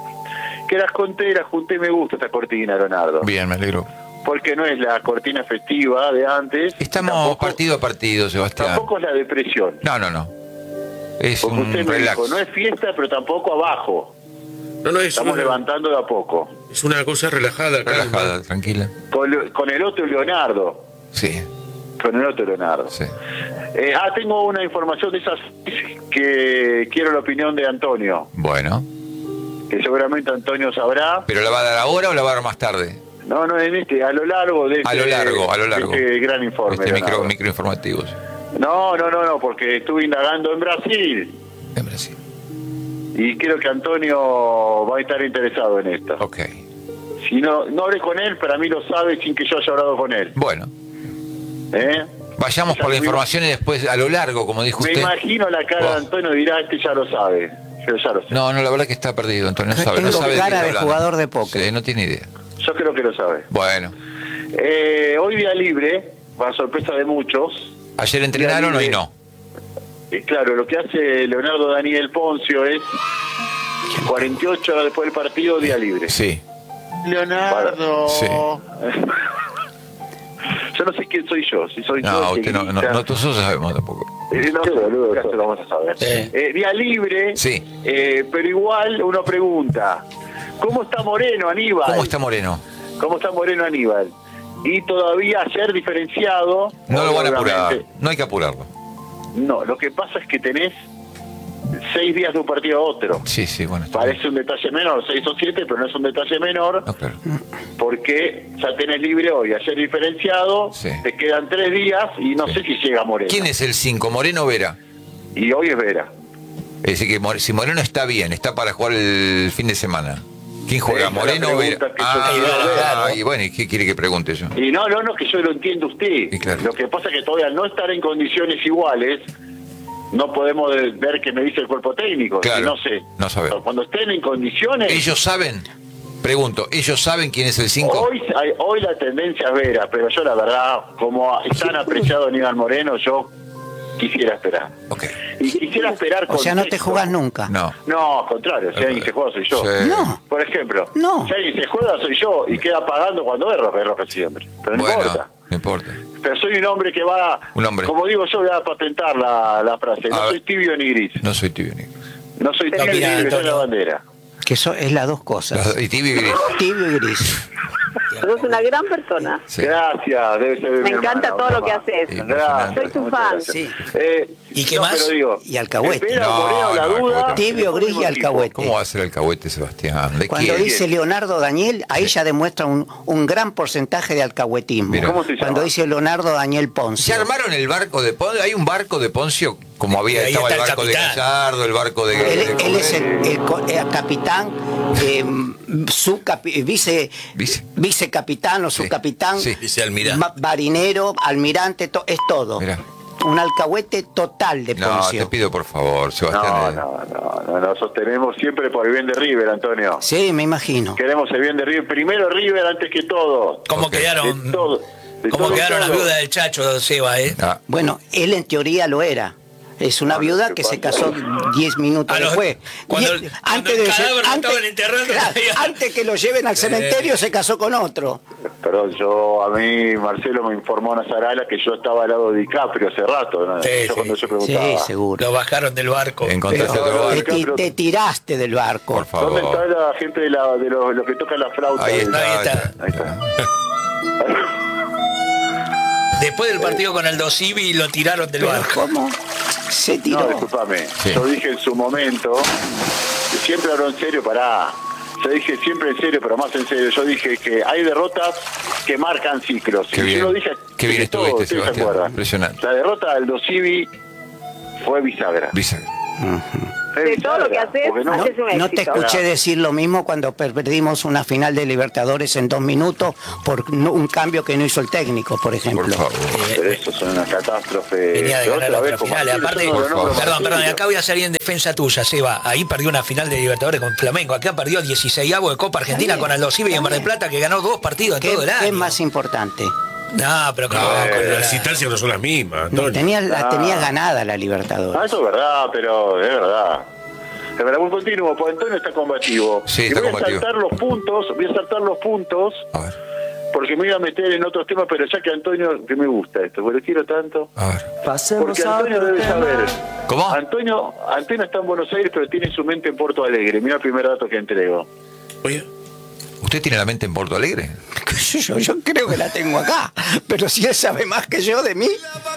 Speaker 7: Que las conté, las junté, me gusta esta cortina, Leonardo.
Speaker 1: Bien, me alegro.
Speaker 7: Porque no es la cortina festiva de antes.
Speaker 1: Estamos
Speaker 7: tampoco-
Speaker 1: partido a partido, Sebastián.
Speaker 7: Tampoco es la depresión.
Speaker 1: No, no, no. Es
Speaker 7: Porque usted
Speaker 1: un
Speaker 7: me
Speaker 1: relax.
Speaker 7: dijo, no es fiesta, pero tampoco abajo.
Speaker 3: No, no, es
Speaker 7: Estamos
Speaker 3: una,
Speaker 7: levantando de a poco.
Speaker 3: es una cosa relajada, calma.
Speaker 1: Relajada, tranquila.
Speaker 7: Con, con el otro Leonardo.
Speaker 1: Sí,
Speaker 7: Con el otro Leonardo.
Speaker 1: sí.
Speaker 7: Eh, ah, tengo una información de esas que quiero la opinión de Antonio.
Speaker 1: Bueno.
Speaker 7: Que seguramente Antonio sabrá.
Speaker 1: ¿Pero la va a dar ahora o la va a dar más tarde?
Speaker 7: No, no, en este, a lo largo de este,
Speaker 1: A lo largo, a lo largo.
Speaker 7: de este gran informe.
Speaker 1: Este micro,
Speaker 7: Leonardo.
Speaker 1: microinformativo. sí.
Speaker 7: No, no, no, no, porque estuve indagando en Brasil
Speaker 1: En Brasil.
Speaker 7: y creo que Antonio va a estar interesado en esto.
Speaker 1: Ok.
Speaker 7: Si no, no hablé con él, para mí lo sabe sin que yo haya hablado con él.
Speaker 1: Bueno,
Speaker 7: ¿Eh?
Speaker 1: vayamos
Speaker 7: Ya
Speaker 1: por la
Speaker 7: tuvimos-
Speaker 1: información y después a lo largo, como dijo
Speaker 7: Me
Speaker 1: usted.
Speaker 7: imagino la cara
Speaker 1: Oh.
Speaker 7: de Antonio, dirá, este ya lo sabe. Yo ya lo sé.
Speaker 1: No, no, la verdad que está perdido, Antonio. No sabe, no
Speaker 4: Tengo
Speaker 1: sabe qué
Speaker 4: cara
Speaker 1: está
Speaker 4: de
Speaker 1: hablando.
Speaker 4: jugador de póker.
Speaker 1: Sí, no tiene idea.
Speaker 7: Yo creo que lo sabe.
Speaker 1: Bueno.
Speaker 7: Eh, hoy día libre, para sorpresa de muchos.
Speaker 1: ¿Ayer entrenaron
Speaker 7: Día
Speaker 1: hoy
Speaker 7: libre.
Speaker 1: no?
Speaker 7: Eh, claro, lo que hace Leonardo Daniel Poncio es cuarenta y ocho horas después del partido, día libre.
Speaker 1: Sí.
Speaker 7: Leonardo.
Speaker 1: Sí.
Speaker 7: Yo no sé quién soy yo, si soy yo.
Speaker 1: No,
Speaker 7: el que
Speaker 1: usted no, no,
Speaker 7: grita.
Speaker 1: no, nosotros sabemos tampoco.
Speaker 7: Eh, no, nunca se lo vamos a saber.
Speaker 2: Sí.
Speaker 7: Eh, día libre,
Speaker 1: Sí.
Speaker 7: eh, pero igual uno pregunta, ¿cómo está Moreno, Aníbal?
Speaker 1: ¿Cómo está Moreno?
Speaker 7: ¿Cómo está Moreno, Aníbal? Y todavía ayer diferenciado.
Speaker 1: No lo van a apurar.
Speaker 7: obviamente.
Speaker 1: No hay que apurarlo.
Speaker 7: No, lo que pasa es que tenés seis días de un partido a otro.
Speaker 1: Sí, sí, bueno. está bien.
Speaker 7: Parece un detalle menor, seis o siete, pero no es un detalle menor,
Speaker 1: No, claro.
Speaker 7: porque ya tenés libre hoy, ayer diferenciado,
Speaker 1: Sí.
Speaker 7: te quedan tres días y no
Speaker 1: Sí.
Speaker 7: sé si llega Moreno.
Speaker 1: ¿Quién es el cinco? ¿Moreno o Vera?
Speaker 7: Y hoy es Vera.
Speaker 1: Es decir, que More- si Moreno está bien, está para jugar el fin de semana. ¿Quién juega?
Speaker 7: Esa es la
Speaker 1: ¿Moreno o Vera?
Speaker 7: pregunta que yo quiero ver.
Speaker 1: Ah, y bueno, ¿y qué quiere que pregunte yo?
Speaker 7: Y no, no, no, que yo lo entiendo usted.
Speaker 1: Y claro.
Speaker 7: Lo que pasa es que todavía al no estar en condiciones iguales, no podemos de- ver qué me dice el cuerpo técnico.
Speaker 1: Claro,
Speaker 7: Y no sé.
Speaker 1: no sabemos.
Speaker 7: Cuando estén en condiciones...
Speaker 1: ¿Ellos saben? Pregunto, ¿ellos saben quién es el cinco?
Speaker 7: Hoy, hay- hoy la tendencia es Vera, pero yo la verdad, como es tan apreciado Aníbal Moreno, yo quisiera esperar.
Speaker 1: Okay.
Speaker 7: Y quisiera esperar
Speaker 4: O sea, no te
Speaker 7: contexto.
Speaker 4: jugás nunca.
Speaker 1: No.
Speaker 7: No, al contrario, si alguien se juega soy yo.
Speaker 1: Sí.
Speaker 4: No.
Speaker 7: Por ejemplo,
Speaker 4: No.
Speaker 7: si alguien se juega soy yo y queda pagando cuando erro, erro siempre. Pero no
Speaker 1: Bueno,
Speaker 7: importa.
Speaker 1: no importa.
Speaker 7: Pero soy un hombre que va,
Speaker 1: Un hombre.
Speaker 7: como digo yo, voy a patentar la, la frase, no
Speaker 1: A ver.
Speaker 7: soy tibio ni gris.
Speaker 1: No soy tibio ni gris.
Speaker 7: No soy
Speaker 2: No,
Speaker 7: tibio ni
Speaker 2: mira,
Speaker 7: gris, soy la
Speaker 2: Antonio.
Speaker 7: bandera.
Speaker 4: Que eso es las dos cosas.
Speaker 1: Las- Y tibio y gris.
Speaker 4: Tibio y gris.
Speaker 5: Sos una gran persona.
Speaker 1: Sí.
Speaker 7: Gracias, debe ser de
Speaker 5: Me
Speaker 7: mi
Speaker 5: encanta
Speaker 7: hermana,
Speaker 5: todo lo que
Speaker 7: mamá.
Speaker 5: haces.
Speaker 7: Gracias,
Speaker 5: Soy tu
Speaker 7: muchas
Speaker 5: fan.
Speaker 7: gracias.
Speaker 4: Sí.
Speaker 7: Eh,
Speaker 2: ¿Y qué
Speaker 7: no,
Speaker 2: más?
Speaker 7: Pero digo,
Speaker 4: Y alcahuete.
Speaker 7: espera,
Speaker 1: No,
Speaker 7: Moreno, la
Speaker 1: no,
Speaker 7: duda.
Speaker 1: alcahuete.
Speaker 4: Tibio, gris y alcahuete.
Speaker 1: ¿Cómo va a ser el alcahuete, Sebastián? ¿De
Speaker 4: Cuando
Speaker 1: quién?
Speaker 4: dice Leonardo Daniel, ahí ya demuestra un, un gran porcentaje de alcahuetismo.
Speaker 1: Mira.
Speaker 7: ¿Cómo se llama?
Speaker 4: Cuando dice Leonardo Daniel
Speaker 1: ¿Se
Speaker 4: Ponce.
Speaker 1: armaron el barco de Poncio? ¿Hay un barco de Poncio? Como había,
Speaker 2: Ahí
Speaker 1: estaba el
Speaker 2: está el
Speaker 1: barco de
Speaker 2: capitán.
Speaker 1: Gallardo, el barco de...
Speaker 4: Él,
Speaker 1: de-
Speaker 4: él es el, el co- el capitán, eh, subcapi- vice,
Speaker 1: Vice.
Speaker 4: vicecapitán o
Speaker 1: Sí,
Speaker 4: subcapitán,
Speaker 1: sí.
Speaker 6: Vicealmirante.
Speaker 4: ma- marinero, almirante, to- es todo.
Speaker 1: Mirá.
Speaker 4: Un alcahuete total de
Speaker 1: No, te
Speaker 4: Poncio.
Speaker 1: pido por favor, Sebastián.
Speaker 7: No,
Speaker 1: eh,
Speaker 7: no, no, no, nos sostenemos siempre por el bien de River, Antonio.
Speaker 4: Sí, me imagino.
Speaker 7: Queremos el bien de River. Primero River antes que todo.
Speaker 2: ¿Cómo
Speaker 1: Ok.
Speaker 7: De
Speaker 2: quedaron?
Speaker 7: todo. De
Speaker 2: ¿Cómo
Speaker 7: todo,
Speaker 2: quedaron las
Speaker 7: todo.
Speaker 2: viudas del Chacho, Seba, eh?
Speaker 1: ah,
Speaker 4: Bueno, él en teoría lo era. Es una
Speaker 7: No,
Speaker 4: viuda
Speaker 7: ¿qué
Speaker 4: que se
Speaker 7: pasa?
Speaker 4: casó diez minutos
Speaker 2: A los-
Speaker 4: después.
Speaker 2: cuando-
Speaker 4: Diez-
Speaker 2: cuando el cadáver lo estaban enterrando,
Speaker 4: claro,
Speaker 2: todavía.
Speaker 4: antes que lo lleven al cementerio se casó con otro.
Speaker 7: Perdón, yo, a mí, Marcelo me informó Nazarala que yo estaba al lado de DiCaprio hace rato, ¿no?
Speaker 2: Sí,
Speaker 7: yo
Speaker 2: sí.
Speaker 7: cuando yo
Speaker 4: Sí,
Speaker 7: preguntaba,
Speaker 4: seguro.
Speaker 2: Lo bajaron del barco.
Speaker 1: encontraste
Speaker 4: Pero
Speaker 1: otro
Speaker 4: te,
Speaker 1: barco.
Speaker 4: ti- te tiraste del barco.
Speaker 1: Por favor.
Speaker 7: ¿dónde está la gente de, la, de los, los que tocan la flauta?
Speaker 1: Ahí
Speaker 7: del-
Speaker 1: está.
Speaker 2: Ahí está.
Speaker 7: Ahí está.
Speaker 2: Después del partido con Aldo Civi lo tiraron del
Speaker 4: Pero
Speaker 2: barco.
Speaker 4: ¿cómo? Se tiró.
Speaker 7: No, discúlpame.
Speaker 1: Sí.
Speaker 7: Yo dije en su momento, siempre hablo en serio, pará. Yo dije siempre en serio, pero más en serio. Yo dije que hay derrotas que marcan ciclos.
Speaker 1: Qué
Speaker 7: Y
Speaker 1: bien.
Speaker 7: yo lo dije.
Speaker 1: Qué bien
Speaker 7: de todo,
Speaker 1: estuviste,
Speaker 7: ¿ustedes se
Speaker 1: Sebastián.
Speaker 7: acuerdan?
Speaker 1: Impresionante.
Speaker 7: La derrota del Aldo Civi fue bisagra.
Speaker 1: Visa.
Speaker 7: Fue
Speaker 5: De todo lo que
Speaker 7: bisagra,
Speaker 5: haces,
Speaker 7: porque no-
Speaker 5: haces un
Speaker 4: No te
Speaker 5: éxito.
Speaker 4: escuché decir lo mismo cuando per- perdimos una final de Libertadores en dos minutos por no- un cambio que no hizo el técnico, por ejemplo.
Speaker 1: Por favor.
Speaker 7: Pero eso son una catástrofe.
Speaker 2: Venía de
Speaker 7: Pero
Speaker 2: ganar
Speaker 7: otra
Speaker 2: la
Speaker 7: vez,
Speaker 2: otra
Speaker 7: como
Speaker 2: final.
Speaker 7: así,
Speaker 2: Aparte,
Speaker 7: yo no lo nombro
Speaker 2: perdón,
Speaker 7: más
Speaker 2: perdón, y
Speaker 7: seguido.
Speaker 2: acá voy a salir en defensa tuya, Seba. Ahí perdió una final de Libertadores con Flamengo. Acá perdió dieciseisavo de Copa Argentina
Speaker 4: Está bien,
Speaker 2: con Aldo Civi y en Mar del
Speaker 4: está bien.
Speaker 2: Plata, que ganó dos partidos en
Speaker 4: ¿Qué,
Speaker 2: todo el
Speaker 4: qué
Speaker 2: año.
Speaker 4: es más importante?
Speaker 2: No, pero como.
Speaker 3: No,
Speaker 2: con la-
Speaker 3: las instancias no son las mismas,
Speaker 4: No,
Speaker 3: Antonio.
Speaker 4: tenías, la
Speaker 7: Ah.
Speaker 4: tenías ganada la
Speaker 7: Ah,
Speaker 4: Libertadores.
Speaker 7: eso es verdad, pero es verdad. Es verdad, muy continuo, porque Antonio está combativo.
Speaker 1: Sí,
Speaker 7: y
Speaker 1: está
Speaker 7: voy
Speaker 1: combativo.
Speaker 7: a saltar los puntos, voy a saltar los puntos,
Speaker 1: A ver,
Speaker 7: porque me voy a meter en otros temas, pero ya que Antonio, que me gusta esto, porque lo quiero tanto.
Speaker 1: a ver.
Speaker 7: Porque Antonio debe saber.
Speaker 1: ¿Cómo?
Speaker 7: Antonio, Antonio está en Buenos Aires, pero tiene su mente en Porto Alegre. Mira el primer dato que entrego.
Speaker 3: Oye,
Speaker 1: ¿Usted tiene la mente en Porto Alegre?
Speaker 4: Yo, yo creo que la tengo acá, pero si él sabe más que yo de mí.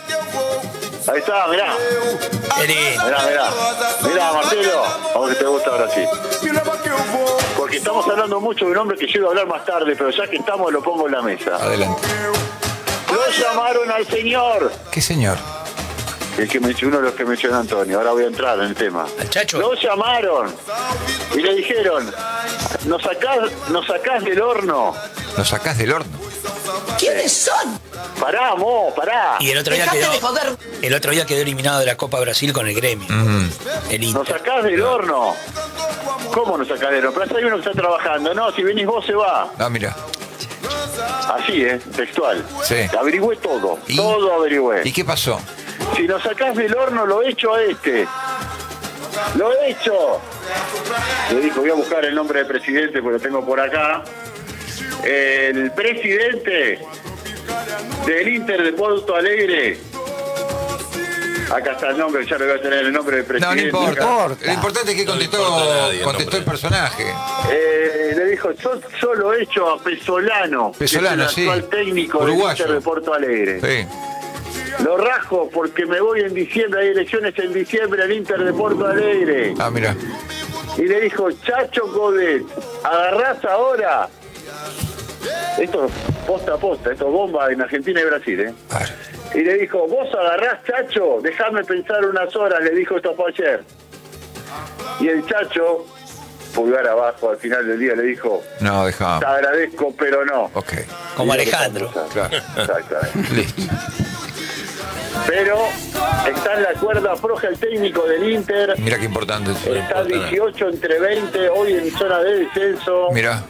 Speaker 7: Ahí está, mirá.
Speaker 2: Qué lindo.
Speaker 7: Mirá, mirá. Mirá, Marcelo. Vamos que te gusta ahora sí. Porque estamos hablando mucho de un hombre que yo iba a hablar más tarde, pero ya que estamos lo pongo en la mesa.
Speaker 1: Adelante.
Speaker 7: Lo llamaron al señor.
Speaker 1: ¿Qué señor?
Speaker 7: El que mencionó, uno de los que mencionó Antonio. Ahora voy a entrar en el tema.
Speaker 2: ¿Al Chacho?
Speaker 7: Lo llamaron y le dijeron, ¿nos sacás, nos sacás del horno?
Speaker 1: ¿Nos sacás del horno?
Speaker 4: ¿Quiénes son?
Speaker 7: Pará, mo, pará.
Speaker 2: Y el otro día quedó. El otro día quedó eliminado de la Copa Brasil con el gremio.
Speaker 1: Mm.
Speaker 2: El
Speaker 7: ¿Nos
Speaker 2: Inter.
Speaker 7: sacás del horno? ¿Cómo nos sacás del horno? Pero hay uno que está trabajando. No, si venís vos se va.
Speaker 1: Ah, mira.
Speaker 7: Así, ¿eh? Textual.
Speaker 1: Sí.
Speaker 7: Averigüé todo.
Speaker 1: ¿Y?
Speaker 7: Todo averigüé.
Speaker 1: ¿Y qué pasó?
Speaker 7: Si nos sacás del horno, lo echo a este. Lo echo. Le dijo, voy a buscar el nombre del presidente, porque lo tengo por acá. El presidente del Inter de Porto Alegre. Acá está el nombre, ya lo voy a tener el nombre del
Speaker 1: No, no
Speaker 7: presidente.
Speaker 1: importa.
Speaker 4: importa.
Speaker 1: Lo importante es que
Speaker 3: No le
Speaker 1: contestó,
Speaker 3: importa a nadie el
Speaker 1: contestó
Speaker 3: nombre.
Speaker 1: el personaje.
Speaker 7: Eh, le dijo, yo solo echo a Pesolano,
Speaker 1: Pesolano,
Speaker 7: que es el
Speaker 1: sí.
Speaker 7: actual técnico
Speaker 1: Uruguayo.
Speaker 7: del Inter de Porto Alegre.
Speaker 1: Sí.
Speaker 7: Lo rajo porque me voy en diciembre, hay elecciones en diciembre al Inter de Porto Alegre.
Speaker 1: Ah, mira.
Speaker 7: Y le dijo, Chacho Godet, agarrás ahora. Esto posta a posta, esto es bomba en Argentina y Brasil, ¿eh?
Speaker 1: A ver.
Speaker 7: Y le dijo, vos agarrás, Chacho, déjame pensar unas horas, le dijo, esto fue ayer. Y el Chacho, pulgar abajo, al final del día le dijo,
Speaker 1: No,
Speaker 7: te
Speaker 1: dejamos.
Speaker 7: agradezco, pero no.
Speaker 1: Ok.
Speaker 2: Como
Speaker 7: Y lo
Speaker 2: Alejandro.
Speaker 7: dejamos usar.
Speaker 1: Claro.
Speaker 7: Exactamente.
Speaker 1: Listo.
Speaker 7: Pero está en la cuerda floja el técnico del Inter.
Speaker 1: Mira qué importante.
Speaker 7: Está dieciocho entre veinte, hoy en zona de descenso.
Speaker 1: Mira.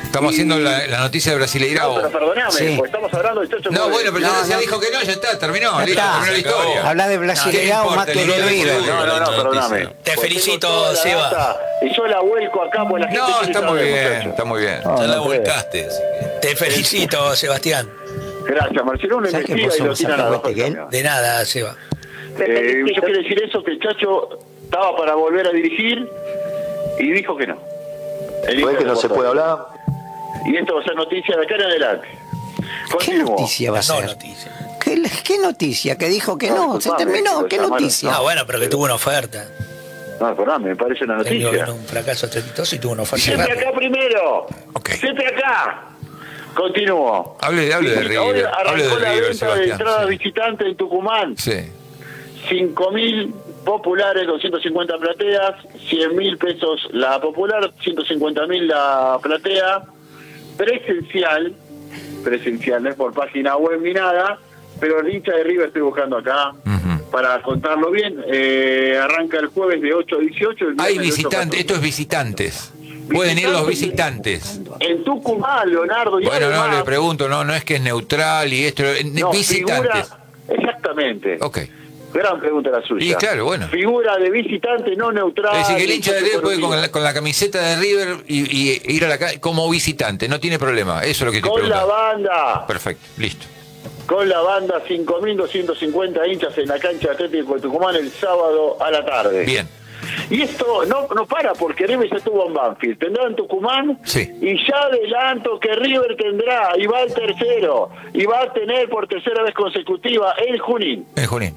Speaker 1: Estamos
Speaker 7: Y-
Speaker 1: haciendo la, la noticia de Brasileirao.
Speaker 7: No, pero perdoname,
Speaker 4: Sí.
Speaker 7: porque estamos hablando de Chacho
Speaker 1: No,
Speaker 7: Coudet.
Speaker 1: bueno, pero
Speaker 4: No,
Speaker 1: ya, ya
Speaker 4: no.
Speaker 1: dijo que no, ya está, terminó,
Speaker 4: Ya
Speaker 1: listo,
Speaker 4: está.
Speaker 1: terminó la historia.
Speaker 4: Habla de Brasileirao
Speaker 1: ¿Qué
Speaker 4: más
Speaker 1: importa?
Speaker 4: que
Speaker 1: El
Speaker 4: de
Speaker 1: nivel
Speaker 4: River.
Speaker 1: seguro.
Speaker 7: No, no, no, perdóname.
Speaker 2: Te
Speaker 7: Porque
Speaker 2: felicito,
Speaker 7: tengo toda la
Speaker 2: Seba.
Speaker 7: data Y yo la vuelco acá porque la gente
Speaker 1: No,
Speaker 7: quiere
Speaker 1: está muy
Speaker 7: saber,
Speaker 1: bien,
Speaker 7: muchacho.
Speaker 1: está muy bien.
Speaker 9: No,
Speaker 6: Ya la
Speaker 9: no creo.
Speaker 6: volcaste. así que-
Speaker 2: Te felicito, Sebastián.
Speaker 7: Gracias, Marcelo. Uno
Speaker 4: ¿Sabes que
Speaker 7: investiga
Speaker 4: vos
Speaker 7: y lo
Speaker 4: sos
Speaker 7: tiran a la
Speaker 4: alcahuete que él?
Speaker 7: oferta.
Speaker 2: De nada, Seba.
Speaker 7: Eh, yo quiero decir eso, que el Chacho estaba para volver a dirigir y dijo que no. El
Speaker 9: ¿Puede que no se puede hablar?
Speaker 7: Y esto va a ser noticia de acá en adelante.
Speaker 4: ¿Qué
Speaker 7: Continúo.
Speaker 4: noticia va a
Speaker 2: No
Speaker 4: ser?
Speaker 2: noticia.
Speaker 4: ¿Qué, ¿Qué noticia? Que dijo que
Speaker 7: No,
Speaker 4: no, se
Speaker 7: disculpame,
Speaker 4: terminó.
Speaker 7: pero
Speaker 4: ¿Qué
Speaker 7: llamaron.
Speaker 4: noticia?
Speaker 2: Ah, bueno, pero que tuvo una oferta.
Speaker 7: No, perdóname, me parece una
Speaker 2: Él vino
Speaker 7: noticia.
Speaker 2: un fracaso estrepitoso y tuvo una oferta
Speaker 7: Siempre
Speaker 2: rápida.
Speaker 7: acá primero.
Speaker 1: Ok.
Speaker 7: Siempre acá. Continúo.
Speaker 1: Hable, hable de
Speaker 7: Hoy
Speaker 1: River,
Speaker 7: arrancó
Speaker 1: hable de
Speaker 7: la
Speaker 1: River,
Speaker 7: venta de
Speaker 1: Sebastián.
Speaker 7: entradas
Speaker 1: sí.
Speaker 7: visitantes en Tucumán.
Speaker 1: Sí.
Speaker 7: cinco mil populares, doscientas cincuenta plateas, cien mil pesos la popular, ciento cincuenta mil la platea, presencial, presencial, no es por página web ni nada, pero el hincha de River estoy buscando acá
Speaker 1: Ujú.
Speaker 7: para contarlo bien. Eh, arranca el jueves de ocho a dieciocho. el
Speaker 1: Hay
Speaker 7: viernes de ocho a
Speaker 1: visitantes, esto es
Speaker 7: catorce.
Speaker 1: visitantes. Pueden ir los visitantes.
Speaker 7: En Tucumán, Leonardo. Y
Speaker 1: Bueno, no,
Speaker 7: además,
Speaker 1: le pregunto, no, no es que es neutral y esto, eh,
Speaker 7: no,
Speaker 1: visitantes.
Speaker 7: figura- exactamente.
Speaker 1: Ok.
Speaker 7: Gran pregunta la suya.
Speaker 1: Y claro, bueno.
Speaker 7: Figura de visitante no neutral.
Speaker 1: Es decir, que el hincha de River puede con
Speaker 7: con,
Speaker 1: la, con la camiseta de River y, y ir a la calle como visitante, no tiene problema. Eso es lo que te
Speaker 7: con la
Speaker 1: pregunto.
Speaker 7: banda.
Speaker 1: Perfecto, listo.
Speaker 7: Con la banda, cinco mil doscientos cincuenta hinchas en la cancha de Atlético de Tucumán el sábado a la tarde.
Speaker 1: Bien.
Speaker 7: Y esto no, no para porque River ya estuvo en Banfield. Tendrá en Tucumán.
Speaker 1: Sí.
Speaker 7: Y ya adelanto que River tendrá, y va al tercero, y va a tener por tercera vez consecutiva en Junín.
Speaker 1: En Junín.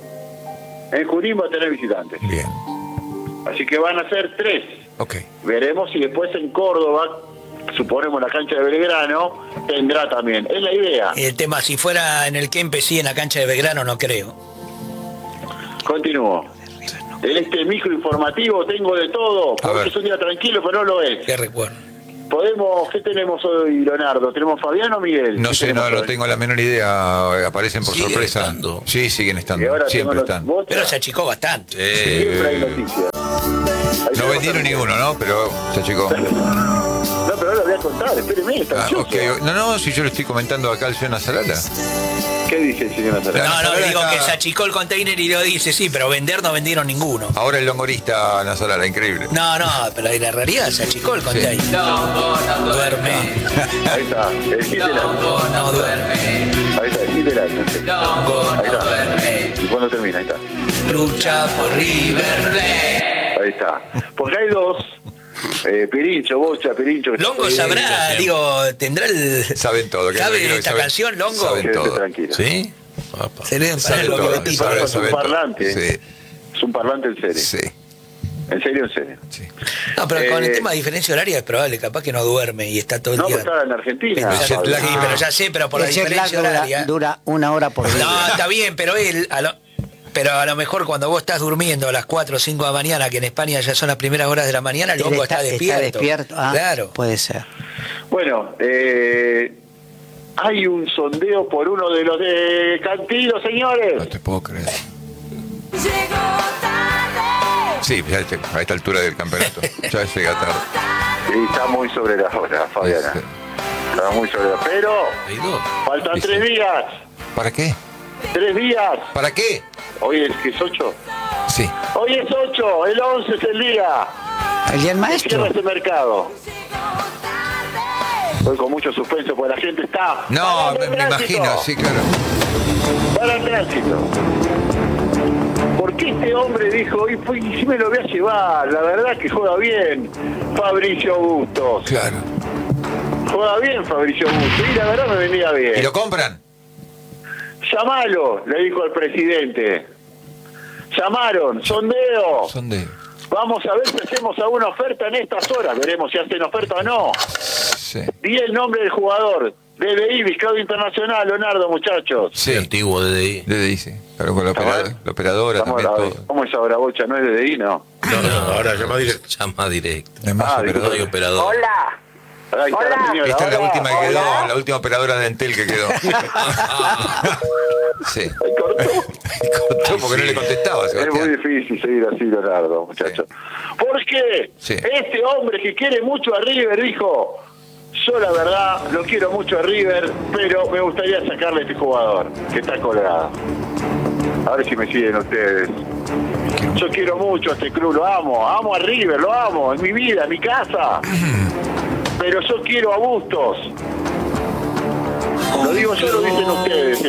Speaker 7: En Junín va a tener visitantes.
Speaker 1: Bien.
Speaker 7: Así que van a ser tres.
Speaker 1: Ok.
Speaker 7: Veremos si después en Córdoba, suponemos la cancha de Belgrano, tendrá también. Es la idea.
Speaker 2: El tema, si fuera en el Kempes sí, en la cancha de Belgrano, no creo.
Speaker 7: Continúo. En este micro informativo tengo de todo,
Speaker 1: A
Speaker 7: porque
Speaker 1: ver.
Speaker 7: es un día tranquilo, pero no lo es.
Speaker 2: Qué recuerdo.
Speaker 7: Podemos, ¿qué tenemos hoy, Leonardo? ¿Tenemos Fabián o Miguel?
Speaker 1: No
Speaker 7: ¿Qué
Speaker 1: sé,
Speaker 7: tenemos
Speaker 1: no, no
Speaker 7: hoy?
Speaker 1: tengo la menor idea. Aparecen por
Speaker 6: Siguen
Speaker 1: sorpresa.
Speaker 6: estando.
Speaker 1: Sí, siguen
Speaker 7: Y
Speaker 1: estando.
Speaker 7: ahora tengo
Speaker 1: Siempre
Speaker 7: los
Speaker 1: están.
Speaker 7: votos.
Speaker 2: Pero se achicó bastante.
Speaker 6: Eh,
Speaker 7: Siempre hay noticias. Ahí
Speaker 1: No
Speaker 7: tenemos
Speaker 1: vendieron
Speaker 7: también.
Speaker 1: ninguno, ¿no? Pero se achicó.
Speaker 7: No, pero ahora lo voy a contar, espéreme, está
Speaker 1: Ah,
Speaker 7: ansioso.
Speaker 1: ok. No, no, si yo le estoy comentando acá al señor Nazarala.
Speaker 7: ¿Qué dice el señor Nazareno?
Speaker 2: No, no,
Speaker 1: Nazarala
Speaker 2: digo
Speaker 1: está-
Speaker 2: que se achicó el container y lo dice, sí, pero vender no vendieron ninguno.
Speaker 1: Ahora el longorista Nazarala, increíble.
Speaker 2: No, no, pero en la realidad se achicó el container. Duerme.
Speaker 7: Ahí está, el hit del año.
Speaker 2: No duerme.
Speaker 7: Ahí está, el hit del año.
Speaker 2: No
Speaker 7: Ahí está.
Speaker 2: duerme.
Speaker 7: ¿Y cuándo termina? Ahí está.
Speaker 2: Lucha por River Plate.
Speaker 7: Ahí está. Porque hay dos. Eh, Pirincho, Bocha, Pirincho. que
Speaker 2: Longo
Speaker 7: está-
Speaker 2: sabrá, digo, tendrá el.
Speaker 1: Saben todo. que-
Speaker 2: ¿Sabe
Speaker 1: que- que
Speaker 2: esta
Speaker 1: saben-
Speaker 2: canción, Longo?
Speaker 1: Saben
Speaker 7: Quédese
Speaker 1: todo.
Speaker 7: tranquilo.
Speaker 6: ¿Sí? Apa.
Speaker 2: Se le
Speaker 1: Saben
Speaker 2: lo
Speaker 1: todo.
Speaker 2: que
Speaker 1: saben-
Speaker 7: es un
Speaker 1: saben todo.
Speaker 7: parlante.
Speaker 1: Sí,
Speaker 7: Es un parlante en serio.
Speaker 1: sí,
Speaker 7: En serio, en serio.
Speaker 1: sí.
Speaker 2: No, pero con el
Speaker 7: Eh,
Speaker 2: tema de diferencia horaria es probable, capaz que no duerme y está todo el
Speaker 7: No,
Speaker 2: día.
Speaker 7: pero estaba en Argentina.
Speaker 2: Pero ya,
Speaker 1: El jet lag.
Speaker 2: sí, pero ya sé, pero por la
Speaker 4: El jet lag
Speaker 2: diferencia
Speaker 4: dura,
Speaker 2: horaria.
Speaker 4: dura una hora por día.
Speaker 2: No, está bien, pero él, a lo, pero a lo mejor cuando vos estás durmiendo a las cuatro o cinco de la mañana, que en España ya son las primeras horas de la mañana, el
Speaker 4: Él
Speaker 2: hongo está, despierto.
Speaker 4: despierto. Ah,
Speaker 2: Claro.
Speaker 4: puede ser.
Speaker 7: Bueno, eh, hay un sondeo por uno de los de Cantilo, señores.
Speaker 1: No te puedo creer. Sí, ya este- a esta altura del campeonato. Ya llega tarde.
Speaker 7: Sí, está muy sobre la hora, Fabiana.
Speaker 1: Sí.
Speaker 7: Está muy sobre la hora. Pero
Speaker 6: Hay dos.
Speaker 7: faltan
Speaker 1: Sí,
Speaker 7: tres
Speaker 1: sí.
Speaker 7: días.
Speaker 1: ¿Para qué?
Speaker 7: Tres días.
Speaker 1: ¿Para qué?
Speaker 7: Hoy es que es ocho.
Speaker 1: Sí.
Speaker 7: Hoy es ocho. El once es el día.
Speaker 4: El día del
Speaker 7: que
Speaker 4: maestro.
Speaker 7: cierra ese mercado. Estoy con mucho suspenso porque la gente está.
Speaker 1: No,
Speaker 7: parando
Speaker 1: me,
Speaker 7: el
Speaker 1: me
Speaker 7: tránsito.
Speaker 1: imagino, sí, claro.
Speaker 7: Para el tránsito. Porque este hombre dijo, y pues, sí me lo voy a llevar, la verdad que juega bien Fabricio Bustos.
Speaker 1: Claro.
Speaker 7: Juega bien Fabricio Bustos, y la verdad me venía
Speaker 1: ¿Y
Speaker 7: bien.
Speaker 1: lo compran?
Speaker 7: Llamalo, le dijo al presidente. Llamaron, sondeo.
Speaker 1: Son de...
Speaker 7: Vamos a ver si hacemos alguna oferta en estas horas, veremos si hacen oferta o no.
Speaker 1: Sí.
Speaker 7: Di el nombre del jugador. D D I, Vizcado Internacional, Leonardo, muchachos.
Speaker 6: Sí,
Speaker 1: Sí.
Speaker 6: antiguo de ahí.
Speaker 1: De dice. Claro, con la,
Speaker 7: A
Speaker 1: operadora,
Speaker 7: ver.
Speaker 1: la operadora
Speaker 7: Vamos
Speaker 1: también
Speaker 7: a ver,
Speaker 1: todo.
Speaker 7: ¿cómo es ahora, Bocha? ¿No es D D I, no?
Speaker 3: No, no, ahora llama directo.
Speaker 6: Llama directo.
Speaker 1: Además,
Speaker 7: Ah,
Speaker 1: operadora.
Speaker 6: No hay operador.
Speaker 5: Hola.
Speaker 7: Ahí está la señora.
Speaker 1: Esta es la
Speaker 7: Hola,
Speaker 1: última que quedó,
Speaker 7: hola.
Speaker 1: la última operadora de Entel que quedó. Sí.
Speaker 7: Ay, cortó.
Speaker 1: Cortó porque no le contestaba,
Speaker 7: Es muy
Speaker 1: Sebastián.
Speaker 7: difícil seguir así, Leonardo, muchachos. ¿Por qué?
Speaker 1: Sí.
Speaker 7: Este hombre que quiere mucho a River dijo, yo la verdad lo quiero mucho a River, pero me gustaría sacarle a este jugador que está colgado. A ver si me siguen ustedes. Yo quiero mucho a este club, lo amo, amo a River, lo amo, en mi vida, en mi casa. Pero yo quiero a Bustos. Lo digo yo, lo dicen ustedes.